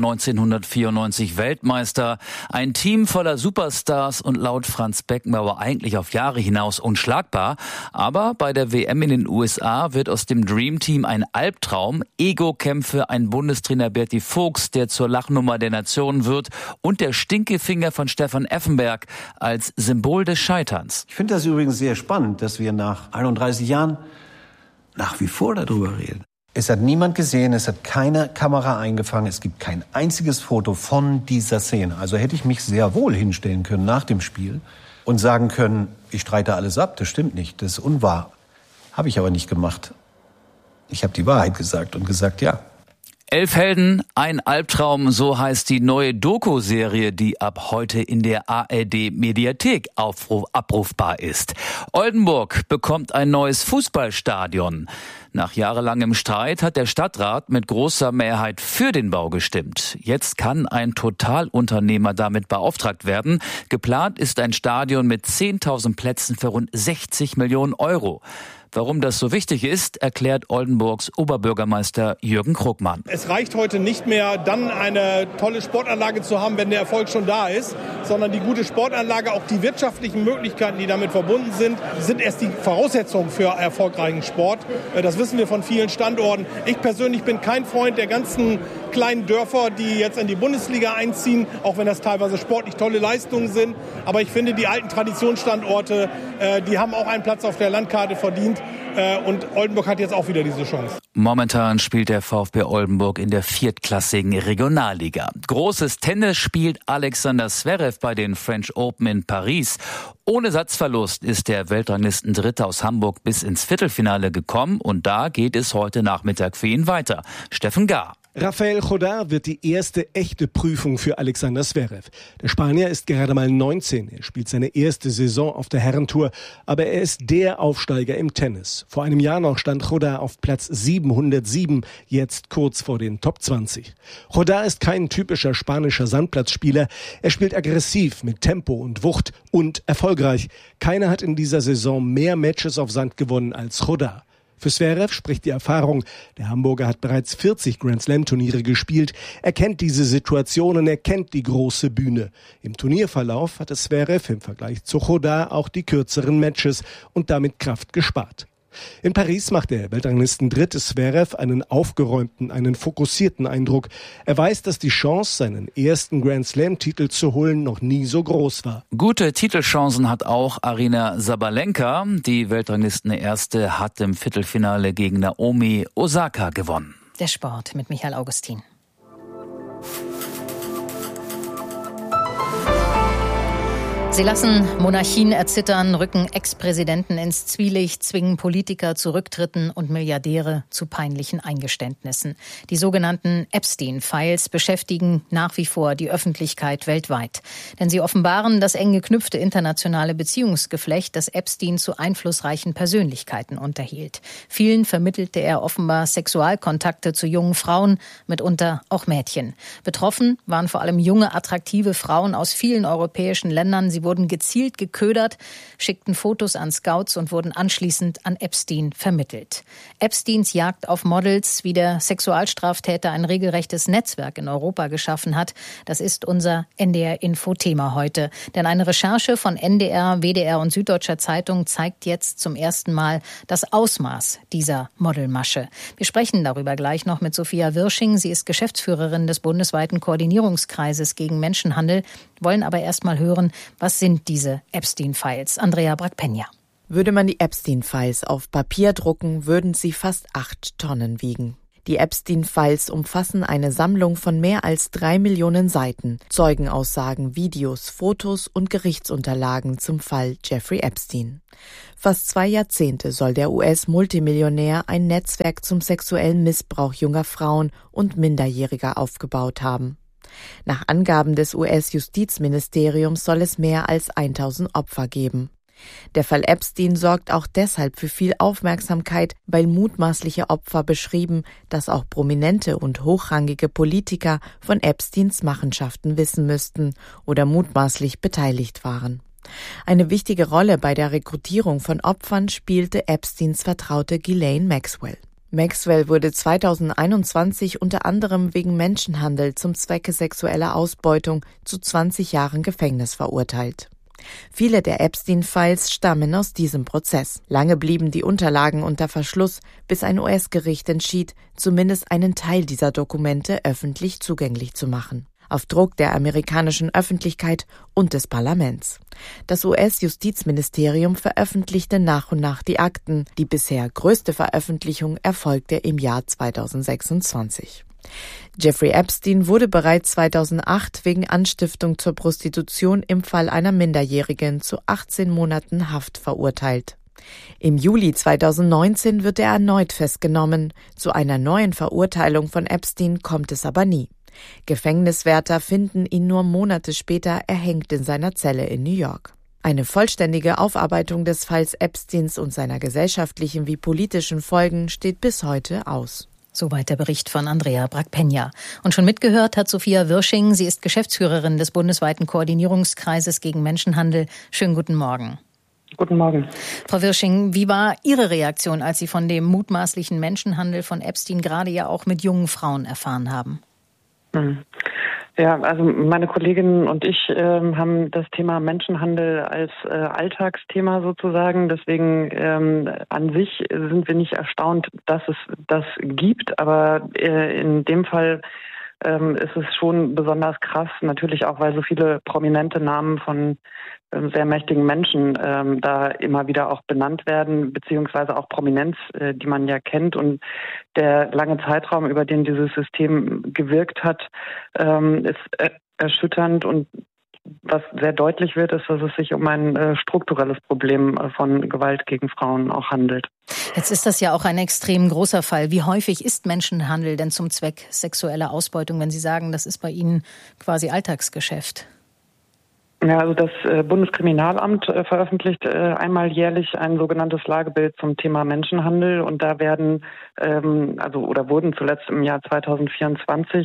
1994 Weltmeister. Ein Team voller Superstars und laut Franz Beckenbauer eigentlich auf Jahre hinaus unschlagbar. Aber bei der WM in den USA wird aus dem Dream Team ein Albtraum. Ego-Kämpfe, ein Bundestrainer Berti Vogts, der zur Lachnummer der Nation wird, und der Stinkefinger von Stefan Effenberg als Symbol des Scheiterns. Ich finde das übrigens sehr spannend, dass wir nach 31 Jahren nach wie vor darüber reden. Es hat niemand gesehen, es hat keine Kamera eingefangen, es gibt kein einziges Foto von dieser Szene. Also hätte ich mich sehr wohl hinstellen können nach dem Spiel und sagen können, ich streite alles ab, das stimmt nicht, das ist unwahr. Habe ich aber nicht gemacht. Ich habe die Wahrheit gesagt und gesagt, ja. 11 Helden, ein Albtraum, so heißt die neue Doku-Serie, die ab heute in der ARD-Mediathek abrufbar ist. Oldenburg bekommt ein neues Fußballstadion. Nach jahrelangem Streit hat der Stadtrat mit großer Mehrheit für den Bau gestimmt. Jetzt kann ein Totalunternehmer damit beauftragt werden. Geplant ist ein Stadion mit 10.000 Plätzen für rund 60 Millionen Euro. Warum das so wichtig ist, erklärt Oldenburgs Oberbürgermeister Jürgen Krugmann. Es reicht heute nicht mehr, dann eine tolle Sportanlage zu haben, wenn der Erfolg schon da ist, sondern die gute Sportanlage, auch die wirtschaftlichen Möglichkeiten, die damit verbunden sind erst die Voraussetzungen für erfolgreichen Sport. Das wissen wir von vielen Standorten. Ich persönlich bin kein Freund der ganzen kleinen Dörfer, die jetzt in die Bundesliga einziehen, auch wenn das teilweise sportlich tolle Leistungen sind. Aber ich finde, die alten Traditionsstandorte, die haben auch einen Platz auf der Landkarte verdient. Und Oldenburg hat jetzt auch wieder diese Chance. Momentan spielt der VfB Oldenburg in der 4. Regionalliga. Großes Tennis spielt Alexander Zverev bei den French Open in Paris. Ohne Satzverlust ist der Weltranglistendritte aus Hamburg bis ins Viertelfinale gekommen. Und da geht es heute Nachmittag für ihn weiter. Steffen Gahr. Rafael Jodar wird die erste echte Prüfung für Alexander Zverev. Der Spanier ist gerade mal 19. Er spielt seine erste Saison auf der Herrentour, aber er ist der Aufsteiger im Tennis. Vor einem Jahr noch stand Jodar auf Platz 707, jetzt kurz vor den Top 20. Jodar ist kein typischer spanischer Sandplatzspieler. Er spielt aggressiv mit Tempo und Wucht und erfolgreich. Keiner hat in dieser Saison mehr Matches auf Sand gewonnen als Jodar. Für Zverev spricht die Erfahrung. Der Hamburger hat bereits 40 Grand-Slam-Turniere gespielt. Er kennt diese Situationen, er kennt die große Bühne. Im Turnierverlauf hatte Zverev im Vergleich zu Jodar auch die kürzeren Matches und damit Kraft gespart. In Paris macht der Weltranglisten-Dritte Zverev einen aufgeräumten, einen fokussierten Eindruck. Er weiß, dass die Chance, seinen ersten Grand-Slam-Titel zu holen, noch nie so groß war. Gute Titelchancen hat auch Aryna Sabalenka. Die Weltranglisten-Erste hat im Viertelfinale gegen Naomi Osaka gewonnen. Der Sport mit Michael Augustin. Sie lassen Monarchien erzittern, rücken Ex-Präsidenten ins Zwielicht, zwingen Politiker zu Rücktritten und Milliardäre zu peinlichen Eingeständnissen. Die sogenannten Epstein-Files beschäftigen nach wie vor die Öffentlichkeit weltweit. Denn sie offenbaren das eng geknüpfte internationale Beziehungsgeflecht, das Epstein zu einflussreichen Persönlichkeiten unterhielt. Vielen vermittelte er offenbar Sexualkontakte zu jungen Frauen, mitunter auch Mädchen. Betroffen waren vor allem junge, attraktive Frauen aus vielen europäischen Ländern. Sie wurden gezielt geködert, schickten Fotos an Scouts und wurden anschließend an Epstein vermittelt. Epsteins Jagd auf Models, wie der Sexualstraftäter ein regelrechtes Netzwerk in Europa geschaffen hat, das ist unser NDR-Info-Thema heute. Denn eine Recherche von NDR, WDR und Süddeutscher Zeitung zeigt jetzt zum ersten Mal das Ausmaß dieser Modelmasche. Wir sprechen darüber gleich noch mit Sophia Wirsching. Sie ist Geschäftsführerin des bundesweiten Koordinierungskreises gegen Menschenhandel, wollen aber erst mal hören, was sind diese Epstein-Files? Andrea Brackpenja. Würde man die Epstein-Files auf Papier drucken, würden sie fast 8 Tonnen wiegen. Die Epstein-Files umfassen eine Sammlung von mehr als 3 Millionen Seiten, Zeugenaussagen, Videos, Fotos und Gerichtsunterlagen zum Fall Jeffrey Epstein. Fast 2 Jahrzehnte soll der US-Multimillionär ein Netzwerk zum sexuellen Missbrauch junger Frauen und Minderjähriger aufgebaut haben. Nach Angaben des US-Justizministeriums soll es mehr als 1000 Opfer geben. Der Fall Epstein sorgt auch deshalb für viel Aufmerksamkeit, weil mutmaßliche Opfer beschrieben, dass auch prominente und hochrangige Politiker von Epsteins Machenschaften wissen müssten oder mutmaßlich beteiligt waren. Eine wichtige Rolle bei der Rekrutierung von Opfern spielte Epsteins Vertraute Ghislaine Maxwell. Maxwell wurde 2021 unter anderem wegen Menschenhandel zum Zwecke sexueller Ausbeutung zu 20 Jahren Gefängnis verurteilt. Viele der Epstein-Files stammen aus diesem Prozess. Lange blieben die Unterlagen unter Verschluss, bis ein US-Gericht entschied, zumindest einen Teil dieser Dokumente öffentlich zugänglich zu machen. Auf Druck der amerikanischen Öffentlichkeit und des Parlaments. Das US-Justizministerium veröffentlichte nach und nach die Akten. Die bisher größte Veröffentlichung erfolgte im Jahr 2026. Jeffrey Epstein wurde bereits 2008 wegen Anstiftung zur Prostitution im Fall einer Minderjährigen zu 18 Monaten Haft verurteilt. Im Juli 2019 wird er erneut festgenommen. Zu einer neuen Verurteilung von Epstein kommt es aber nie. Gefängniswärter finden ihn nur Monate später erhängt in seiner Zelle in New York. Eine vollständige Aufarbeitung des Falls Epsteins und seiner gesellschaftlichen wie politischen Folgen steht bis heute aus. Soweit der Bericht von Andrea Brackpenja. Und schon mitgehört hat Sophia Wirsching. Sie ist Geschäftsführerin des bundesweiten Koordinierungskreises gegen Menschenhandel. Schönen guten Morgen. Guten Morgen. Frau Wirsching, wie war Ihre Reaktion, als Sie von dem mutmaßlichen Menschenhandel von Epstein gerade ja auch mit jungen Frauen erfahren haben? Ja, also meine Kolleginnen und ich haben das Thema Menschenhandel als Alltagsthema sozusagen. Deswegen an sich sind wir nicht erstaunt, dass es das gibt. Aber in dem Fall ist es schon besonders krass. Natürlich auch, weil so viele prominente Namen von sehr mächtigen Menschen da immer wieder auch benannt werden, beziehungsweise auch Prominenz, die man ja kennt. Und der lange Zeitraum, über den dieses System gewirkt hat, ist erschütternd. Und was sehr deutlich wird, ist, dass es sich um ein strukturelles Problem von Gewalt gegen Frauen auch handelt. Jetzt ist das ja auch ein extrem großer Fall. Wie häufig ist Menschenhandel denn zum Zweck sexueller Ausbeutung, wenn Sie sagen, das ist bei Ihnen quasi Alltagsgeschäft? Ja, also das Bundeskriminalamt veröffentlicht einmal jährlich ein sogenanntes Lagebild zum Thema Menschenhandel und da werden wurden zuletzt im Jahr 2024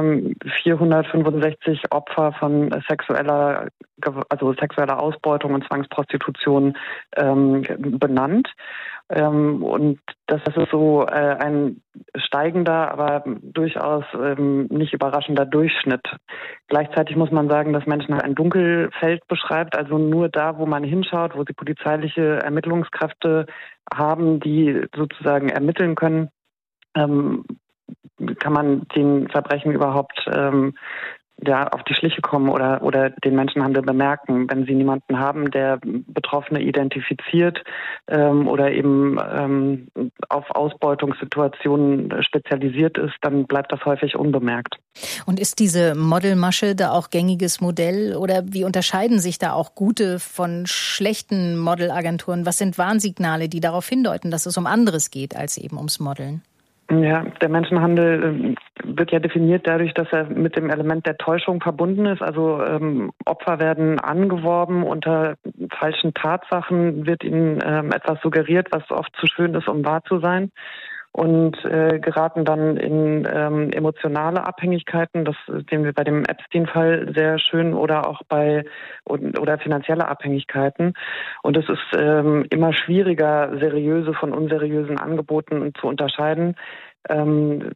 465 Opfer von sexueller Ausbeutung und Zwangsprostitution benannt. Und das ist so ein steigender, aber durchaus nicht überraschender Durchschnitt. Gleichzeitig muss man sagen, dass Menschen ein Dunkelfeld beschreibt, also nur da, wo man hinschaut, wo die polizeiliche Ermittlungskräfte haben, die sozusagen ermitteln können, kann man den Verbrechen überhaupt auf die Schliche kommen oder den Menschenhandel bemerken. Wenn sie niemanden haben, der Betroffene identifiziert oder eben auf Ausbeutungssituationen spezialisiert ist, dann bleibt das häufig unbemerkt. Und ist diese Modelmasche da auch gängiges Modell oder wie unterscheiden sich da auch gute von schlechten Modelagenturen? Was sind Warnsignale, die darauf hindeuten, dass es um anderes geht als eben ums Modeln? Ja, der Menschenhandel wird ja definiert dadurch, dass er mit dem Element der Täuschung verbunden ist. Also Opfer werden angeworben, unter falschen Tatsachen wird ihnen etwas suggeriert, was oft zu schön ist, um wahr zu sein. Und geraten dann in emotionale Abhängigkeiten, das sehen wir bei dem Epstein-Fall sehr schön, oder auch oder finanzielle Abhängigkeiten. Und es ist immer schwieriger, seriöse von unseriösen Angeboten zu unterscheiden. Weil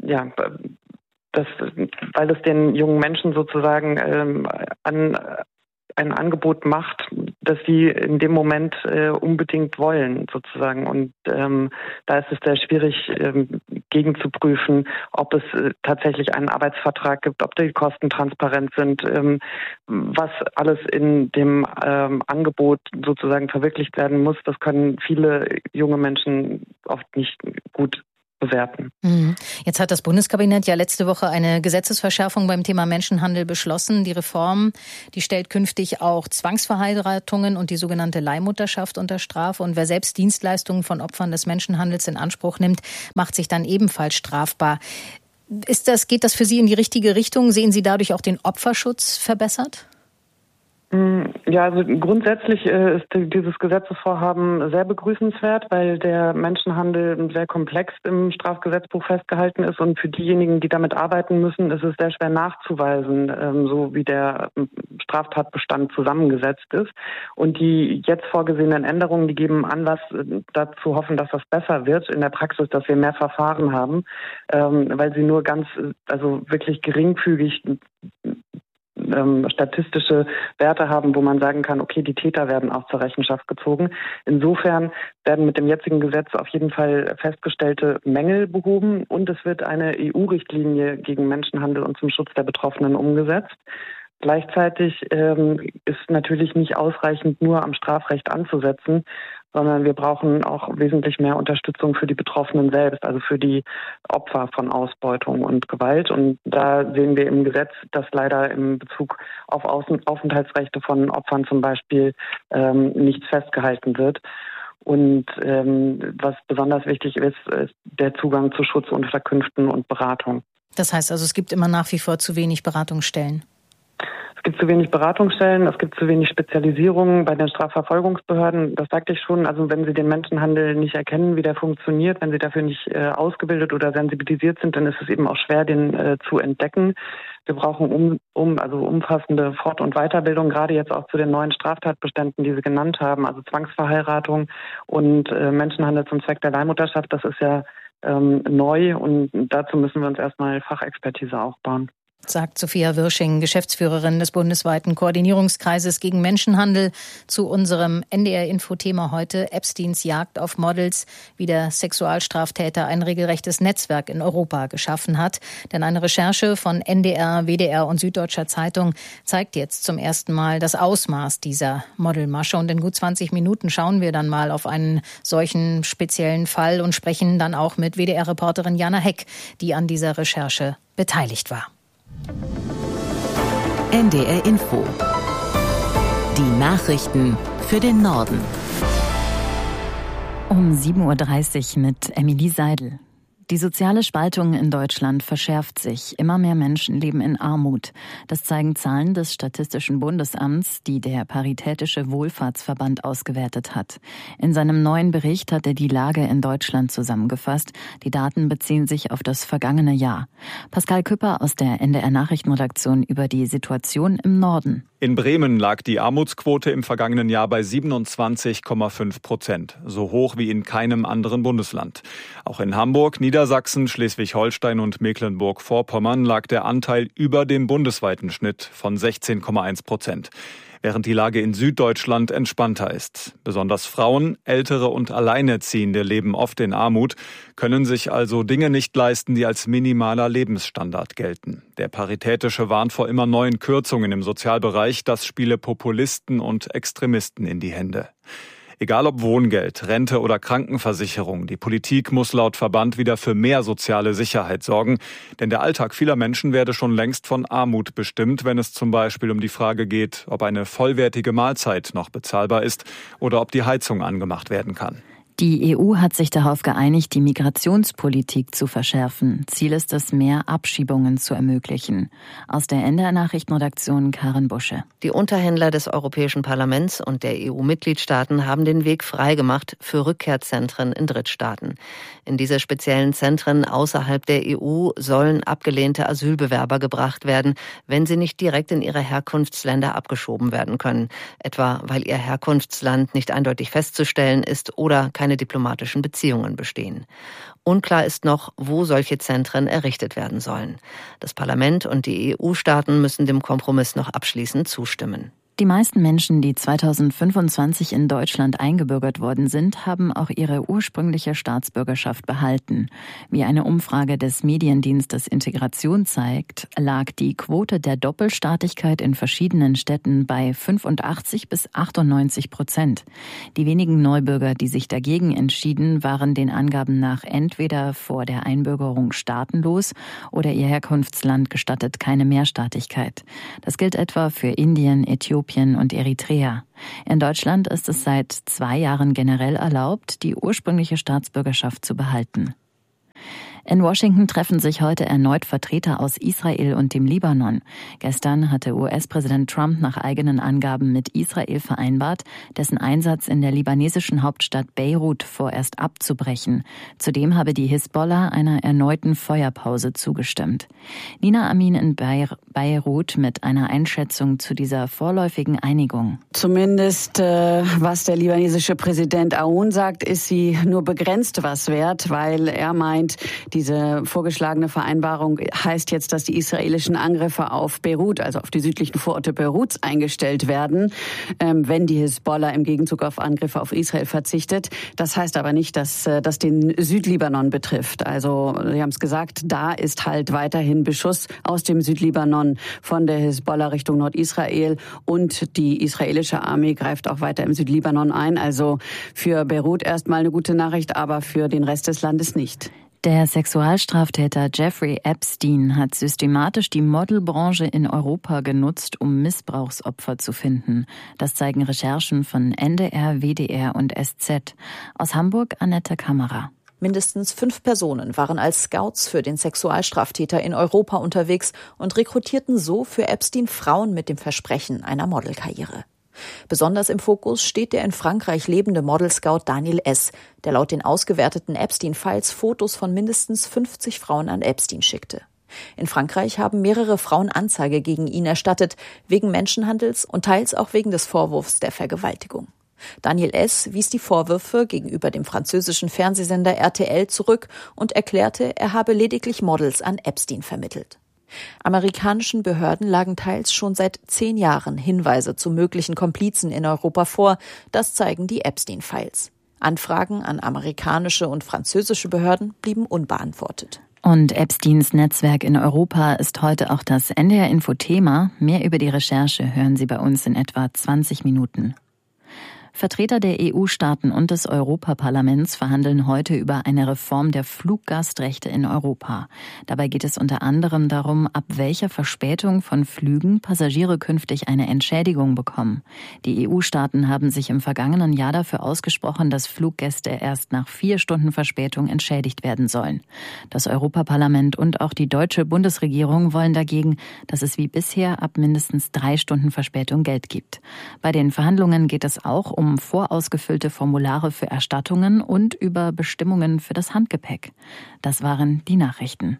es den jungen Menschen sozusagen ein Angebot macht, das sie in dem Moment unbedingt wollen, sozusagen. Und da ist es sehr schwierig, gegenzuprüfen, ob es tatsächlich einen Arbeitsvertrag gibt, ob die Kosten transparent sind, was alles in dem Angebot sozusagen verwirklicht werden muss. Das können viele junge Menschen oft nicht gut bewerten. Jetzt hat das Bundeskabinett ja letzte Woche eine Gesetzesverschärfung beim Thema Menschenhandel beschlossen. Die Reform, die stellt künftig auch Zwangsverheiratungen und die sogenannte Leihmutterschaft unter Strafe. Und wer selbst Dienstleistungen von Opfern des Menschenhandels in Anspruch nimmt, macht sich dann ebenfalls strafbar. Geht das für Sie in die richtige Richtung? Sehen Sie dadurch auch den Opferschutz verbessert? Ja, also grundsätzlich ist dieses Gesetzesvorhaben sehr begrüßenswert, weil der Menschenhandel sehr komplex im Strafgesetzbuch festgehalten ist und für diejenigen, die damit arbeiten müssen, ist es sehr schwer nachzuweisen, so wie der Straftatbestand zusammengesetzt ist. Und die jetzt vorgesehenen Änderungen, die geben Anlass dazu hoffen, dass das besser wird in der Praxis, dass wir mehr Verfahren haben, weil sie nur wirklich geringfügig statistische Werte haben, wo man sagen kann, okay, die Täter werden auch zur Rechenschaft gezogen. Insofern werden mit dem jetzigen Gesetz auf jeden Fall festgestellte Mängel behoben und es wird eine EU-Richtlinie gegen Menschenhandel und zum Schutz der Betroffenen umgesetzt. Gleichzeitig ist natürlich nicht ausreichend, nur am Strafrecht anzusetzen, sondern wir brauchen auch wesentlich mehr Unterstützung für die Betroffenen selbst, also für die Opfer von Ausbeutung und Gewalt. Und da sehen wir im Gesetz, dass leider in Bezug auf Aufenthaltsrechte von Opfern zum Beispiel nichts festgehalten wird. Und was besonders wichtig ist, ist der Zugang zu Schutzunterkünften und Beratung. Das heißt also, es gibt immer nach wie vor zu wenig Beratungsstellen. Es gibt zu wenig Beratungsstellen, es gibt zu wenig Spezialisierungen bei den Strafverfolgungsbehörden. Das sagte ich schon. Also wenn sie den Menschenhandel nicht erkennen, wie der funktioniert, wenn sie dafür nicht ausgebildet oder sensibilisiert sind, dann ist es eben auch schwer, den zu entdecken. Wir brauchen umfassende Fort- und Weiterbildung, gerade jetzt auch zu den neuen Straftatbeständen, die Sie genannt haben, also Zwangsverheiratung und Menschenhandel zum Zweck der Leihmutterschaft. Das ist ja neu und dazu müssen wir uns erstmal Fachexpertise aufbauen. Sagt Sophia Wirsching, Geschäftsführerin des bundesweiten Koordinierungskreises gegen Menschenhandel, zu unserem NDR-Info-Thema heute: Epsteins Jagd auf Models, wie der Sexualstraftäter ein regelrechtes Netzwerk in Europa geschaffen hat. Denn eine Recherche von NDR, WDR und Süddeutscher Zeitung zeigt jetzt zum ersten Mal das Ausmaß dieser Modelmasche. Und in gut 20 Minuten schauen wir dann mal auf einen solchen speziellen Fall und sprechen dann auch mit WDR-Reporterin Jana Heck, die an dieser Recherche beteiligt war. NDR Info. Die Nachrichten für den Norden. Um 7.30 Uhr mit Emilie Seidel. Die soziale Spaltung in Deutschland verschärft sich. Immer mehr Menschen leben in Armut. Das zeigen Zahlen des Statistischen Bundesamts, die der Paritätische Wohlfahrtsverband ausgewertet hat. In seinem neuen Bericht hat er die Lage in Deutschland zusammengefasst. Die Daten beziehen sich auf das vergangene Jahr. Pascal Küpper aus der NDR-Nachrichtenredaktion über die Situation im Norden. In Bremen lag die Armutsquote im vergangenen Jahr bei 27,5%, so hoch wie in keinem anderen Bundesland. Auch in Hamburg, Niedersachsen, Schleswig-Holstein und Mecklenburg-Vorpommern lag der Anteil über dem bundesweiten Schnitt von 16,1%. während die Lage in Süddeutschland entspannter ist. Besonders Frauen, Ältere und Alleinerziehende leben oft in Armut, können sich also Dinge nicht leisten, die als minimaler Lebensstandard gelten. Der Paritätische warnt vor immer neuen Kürzungen im Sozialbereich, das spiele Populisten und Extremisten in die Hände. Egal ob Wohngeld, Rente oder Krankenversicherung, die Politik muss laut Verband wieder für mehr soziale Sicherheit sorgen, denn der Alltag vieler Menschen werde schon längst von Armut bestimmt, wenn es zum Beispiel um die Frage geht, ob eine vollwertige Mahlzeit noch bezahlbar ist oder ob die Heizung angemacht werden kann. Die EU hat sich darauf geeinigt, die Migrationspolitik zu verschärfen. Ziel ist es, mehr Abschiebungen zu ermöglichen. Aus der NDR-Nachrichtenredaktion Karin Busche. Die Unterhändler des Europäischen Parlaments und der EU-Mitgliedstaaten haben den Weg freigemacht für Rückkehrzentren in Drittstaaten. In diese speziellen Zentren außerhalb der EU sollen abgelehnte Asylbewerber gebracht werden, wenn sie nicht direkt in ihre Herkunftsländer abgeschoben werden können. Etwa, weil ihr Herkunftsland nicht eindeutig festzustellen ist oder keine diplomatischen Beziehungen bestehen. Unklar ist noch, wo solche Zentren errichtet werden sollen. Das Parlament und die EU-Staaten müssen dem Kompromiss noch abschließend zustimmen. Die meisten Menschen, die 2025 in Deutschland eingebürgert worden sind, haben auch ihre ursprüngliche Staatsbürgerschaft behalten. Wie eine Umfrage des Mediendienstes Integration zeigt, lag die Quote der Doppelstaatigkeit in verschiedenen Städten bei 85-98%. Die wenigen Neubürger, die sich dagegen entschieden, waren den Angaben nach entweder vor der Einbürgerung staatenlos oder ihr Herkunftsland gestattet keine Mehrstaatigkeit. Das gilt etwa für Indien, Äthiopien und Eritrea. In Deutschland ist es seit 2 Jahren generell erlaubt, die ursprüngliche Staatsbürgerschaft zu behalten. In Washington treffen sich heute erneut Vertreter aus Israel und dem Libanon. Gestern hatte US-Präsident Trump nach eigenen Angaben mit Israel vereinbart, dessen Einsatz in der libanesischen Hauptstadt Beirut vorerst abzubrechen. Zudem habe die Hisbollah einer erneuten Feuerpause zugestimmt. Nina Amin in Beirut mit einer Einschätzung zu dieser vorläufigen Einigung. Zumindest was der libanesische Präsident Aoun sagt, ist sie nur begrenzt was wert, weil er meint, diese vorgeschlagene Vereinbarung heißt jetzt, dass die israelischen Angriffe auf Beirut, also auf die südlichen Vororte Beiruts, eingestellt werden, wenn die Hisbollah im Gegenzug auf Angriffe auf Israel verzichtet. Das heißt aber nicht, dass das den Südlibanon betrifft. Also, Sie haben es gesagt, da ist halt weiterhin Beschuss aus dem Südlibanon von der Hisbollah Richtung Nordisrael und die israelische Armee greift auch weiter im Südlibanon ein. Also für Beirut erstmal eine gute Nachricht, aber für den Rest des Landes nicht. Der Sexualstraftäter Jeffrey Epstein hat systematisch die Modelbranche in Europa genutzt, um Missbrauchsopfer zu finden. Das zeigen Recherchen von NDR, WDR und SZ. Aus Hamburg Annette Kammerer. Mindestens 5 Personen waren als Scouts für den Sexualstraftäter in Europa unterwegs und rekrutierten so für Epstein Frauen mit dem Versprechen einer Modelkarriere. Besonders im Fokus steht der in Frankreich lebende Modelscout Daniel S., der laut den ausgewerteten Epstein-Files Fotos von mindestens 50 Frauen an Epstein schickte. In Frankreich haben mehrere Frauen Anzeige gegen ihn erstattet, wegen Menschenhandels und teils auch wegen des Vorwurfs der Vergewaltigung. Daniel S. wies die Vorwürfe gegenüber dem französischen Fernsehsender RTL zurück und erklärte, er habe lediglich Models an Epstein vermittelt. Amerikanischen Behörden lagen teils schon seit 10 Jahren Hinweise zu möglichen Komplizen in Europa vor. Das zeigen die Epstein-Files. Anfragen an amerikanische und französische Behörden blieben unbeantwortet. Und Epsteins Netzwerk in Europa ist heute auch das NDR-Info-Thema. Mehr über die Recherche hören Sie bei uns in etwa 20 Minuten. Vertreter der EU-Staaten und des Europaparlaments verhandeln heute über eine Reform der Fluggastrechte in Europa. Dabei geht es unter anderem darum, ab welcher Verspätung von Flügen Passagiere künftig eine Entschädigung bekommen. Die EU-Staaten haben sich im vergangenen Jahr dafür ausgesprochen, dass Fluggäste erst nach 4 Stunden Verspätung entschädigt werden sollen. Das Europaparlament und auch die deutsche Bundesregierung wollen dagegen, dass es wie bisher ab mindestens 3 Stunden Verspätung Geld gibt. Bei den Verhandlungen geht es auch um vorausgefüllte Formulare für Erstattungen und über Bestimmungen für das Handgepäck. Das waren die Nachrichten.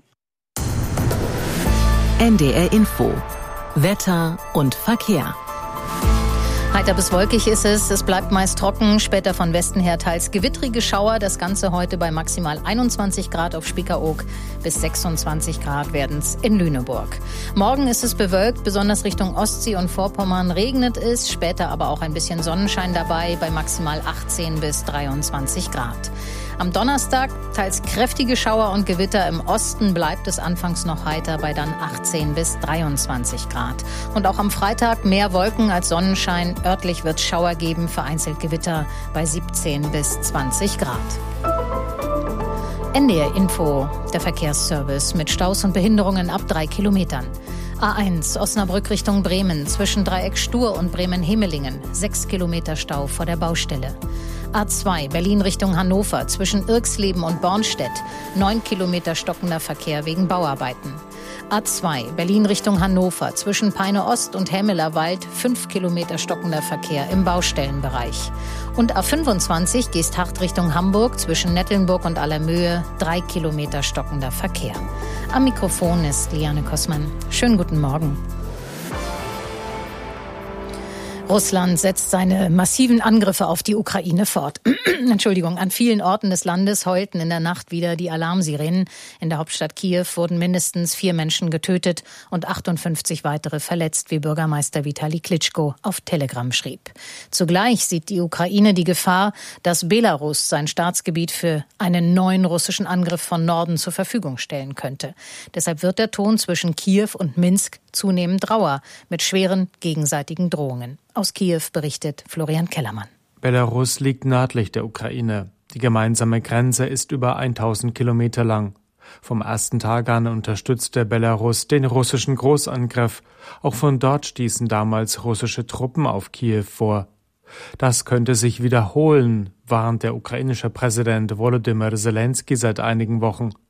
NDR Info. Wetter und Verkehr. Heiter bis wolkig ist es. Es bleibt meist trocken, später von Westen her teils gewittrige Schauer. Das Ganze heute bei maximal 21 Grad auf Spiekeroog. Bis 26 Grad werden es in Lüneburg. Morgen ist es bewölkt, besonders Richtung Ostsee und Vorpommern regnet es. Später aber auch ein bisschen Sonnenschein dabei bei maximal 18 bis 23 Grad. Am Donnerstag teils kräftige Schauer und Gewitter. Im Osten bleibt es anfangs noch heiter bei dann 18 bis 23 Grad. Und auch am Freitag mehr Wolken als Sonnenschein. Örtlich wird es Schauer geben, vereinzelt Gewitter bei 17 bis 20 Grad. NDR Info, der Verkehrsservice mit Staus und Behinderungen ab 3 Kilometern. A1 Osnabrück Richtung Bremen zwischen Dreieck Stur und Bremen-Hemelingen. 6 Kilometer Stau vor der Baustelle. A2 Berlin Richtung Hannover zwischen Irxleben und Bornstedt. 9 Kilometer stockender Verkehr wegen Bauarbeiten. A2 Berlin Richtung Hannover zwischen Peine Ost und Hämelerwald. 5 Kilometer stockender Verkehr im Baustellenbereich. Und A25 Geesthacht Richtung Hamburg zwischen Nettelnburg und Allermöhe. 3 Kilometer stockender Verkehr. Am Mikrofon ist Liane Kossmann. Schönen guten Morgen. Russland setzt seine massiven Angriffe auf die Ukraine fort. Entschuldigung, an vielen Orten des Landes heulten in der Nacht wieder die Alarmsirenen. In der Hauptstadt Kiew wurden mindestens 4 Menschen getötet und 58 weitere verletzt, wie Bürgermeister Vitali Klitschko auf Telegram schrieb. Zugleich sieht die Ukraine die Gefahr, dass Belarus sein Staatsgebiet für einen neuen russischen Angriff von Norden zur Verfügung stellen könnte. Deshalb wird der Ton zwischen Kiew und Minsk zunehmend rauer, mit schweren gegenseitigen Drohungen. Aus Kiew berichtet Florian Kellermann. Belarus liegt nördlich der Ukraine. Die gemeinsame Grenze ist über 1000 Kilometer lang. Vom ersten Tag an unterstützte Belarus den russischen Großangriff. Auch von dort stießen damals russische Truppen auf Kiew vor. Das könnte sich wiederholen, warnt der ukrainische Präsident Volodymyr Zelensky seit einigen Wochen.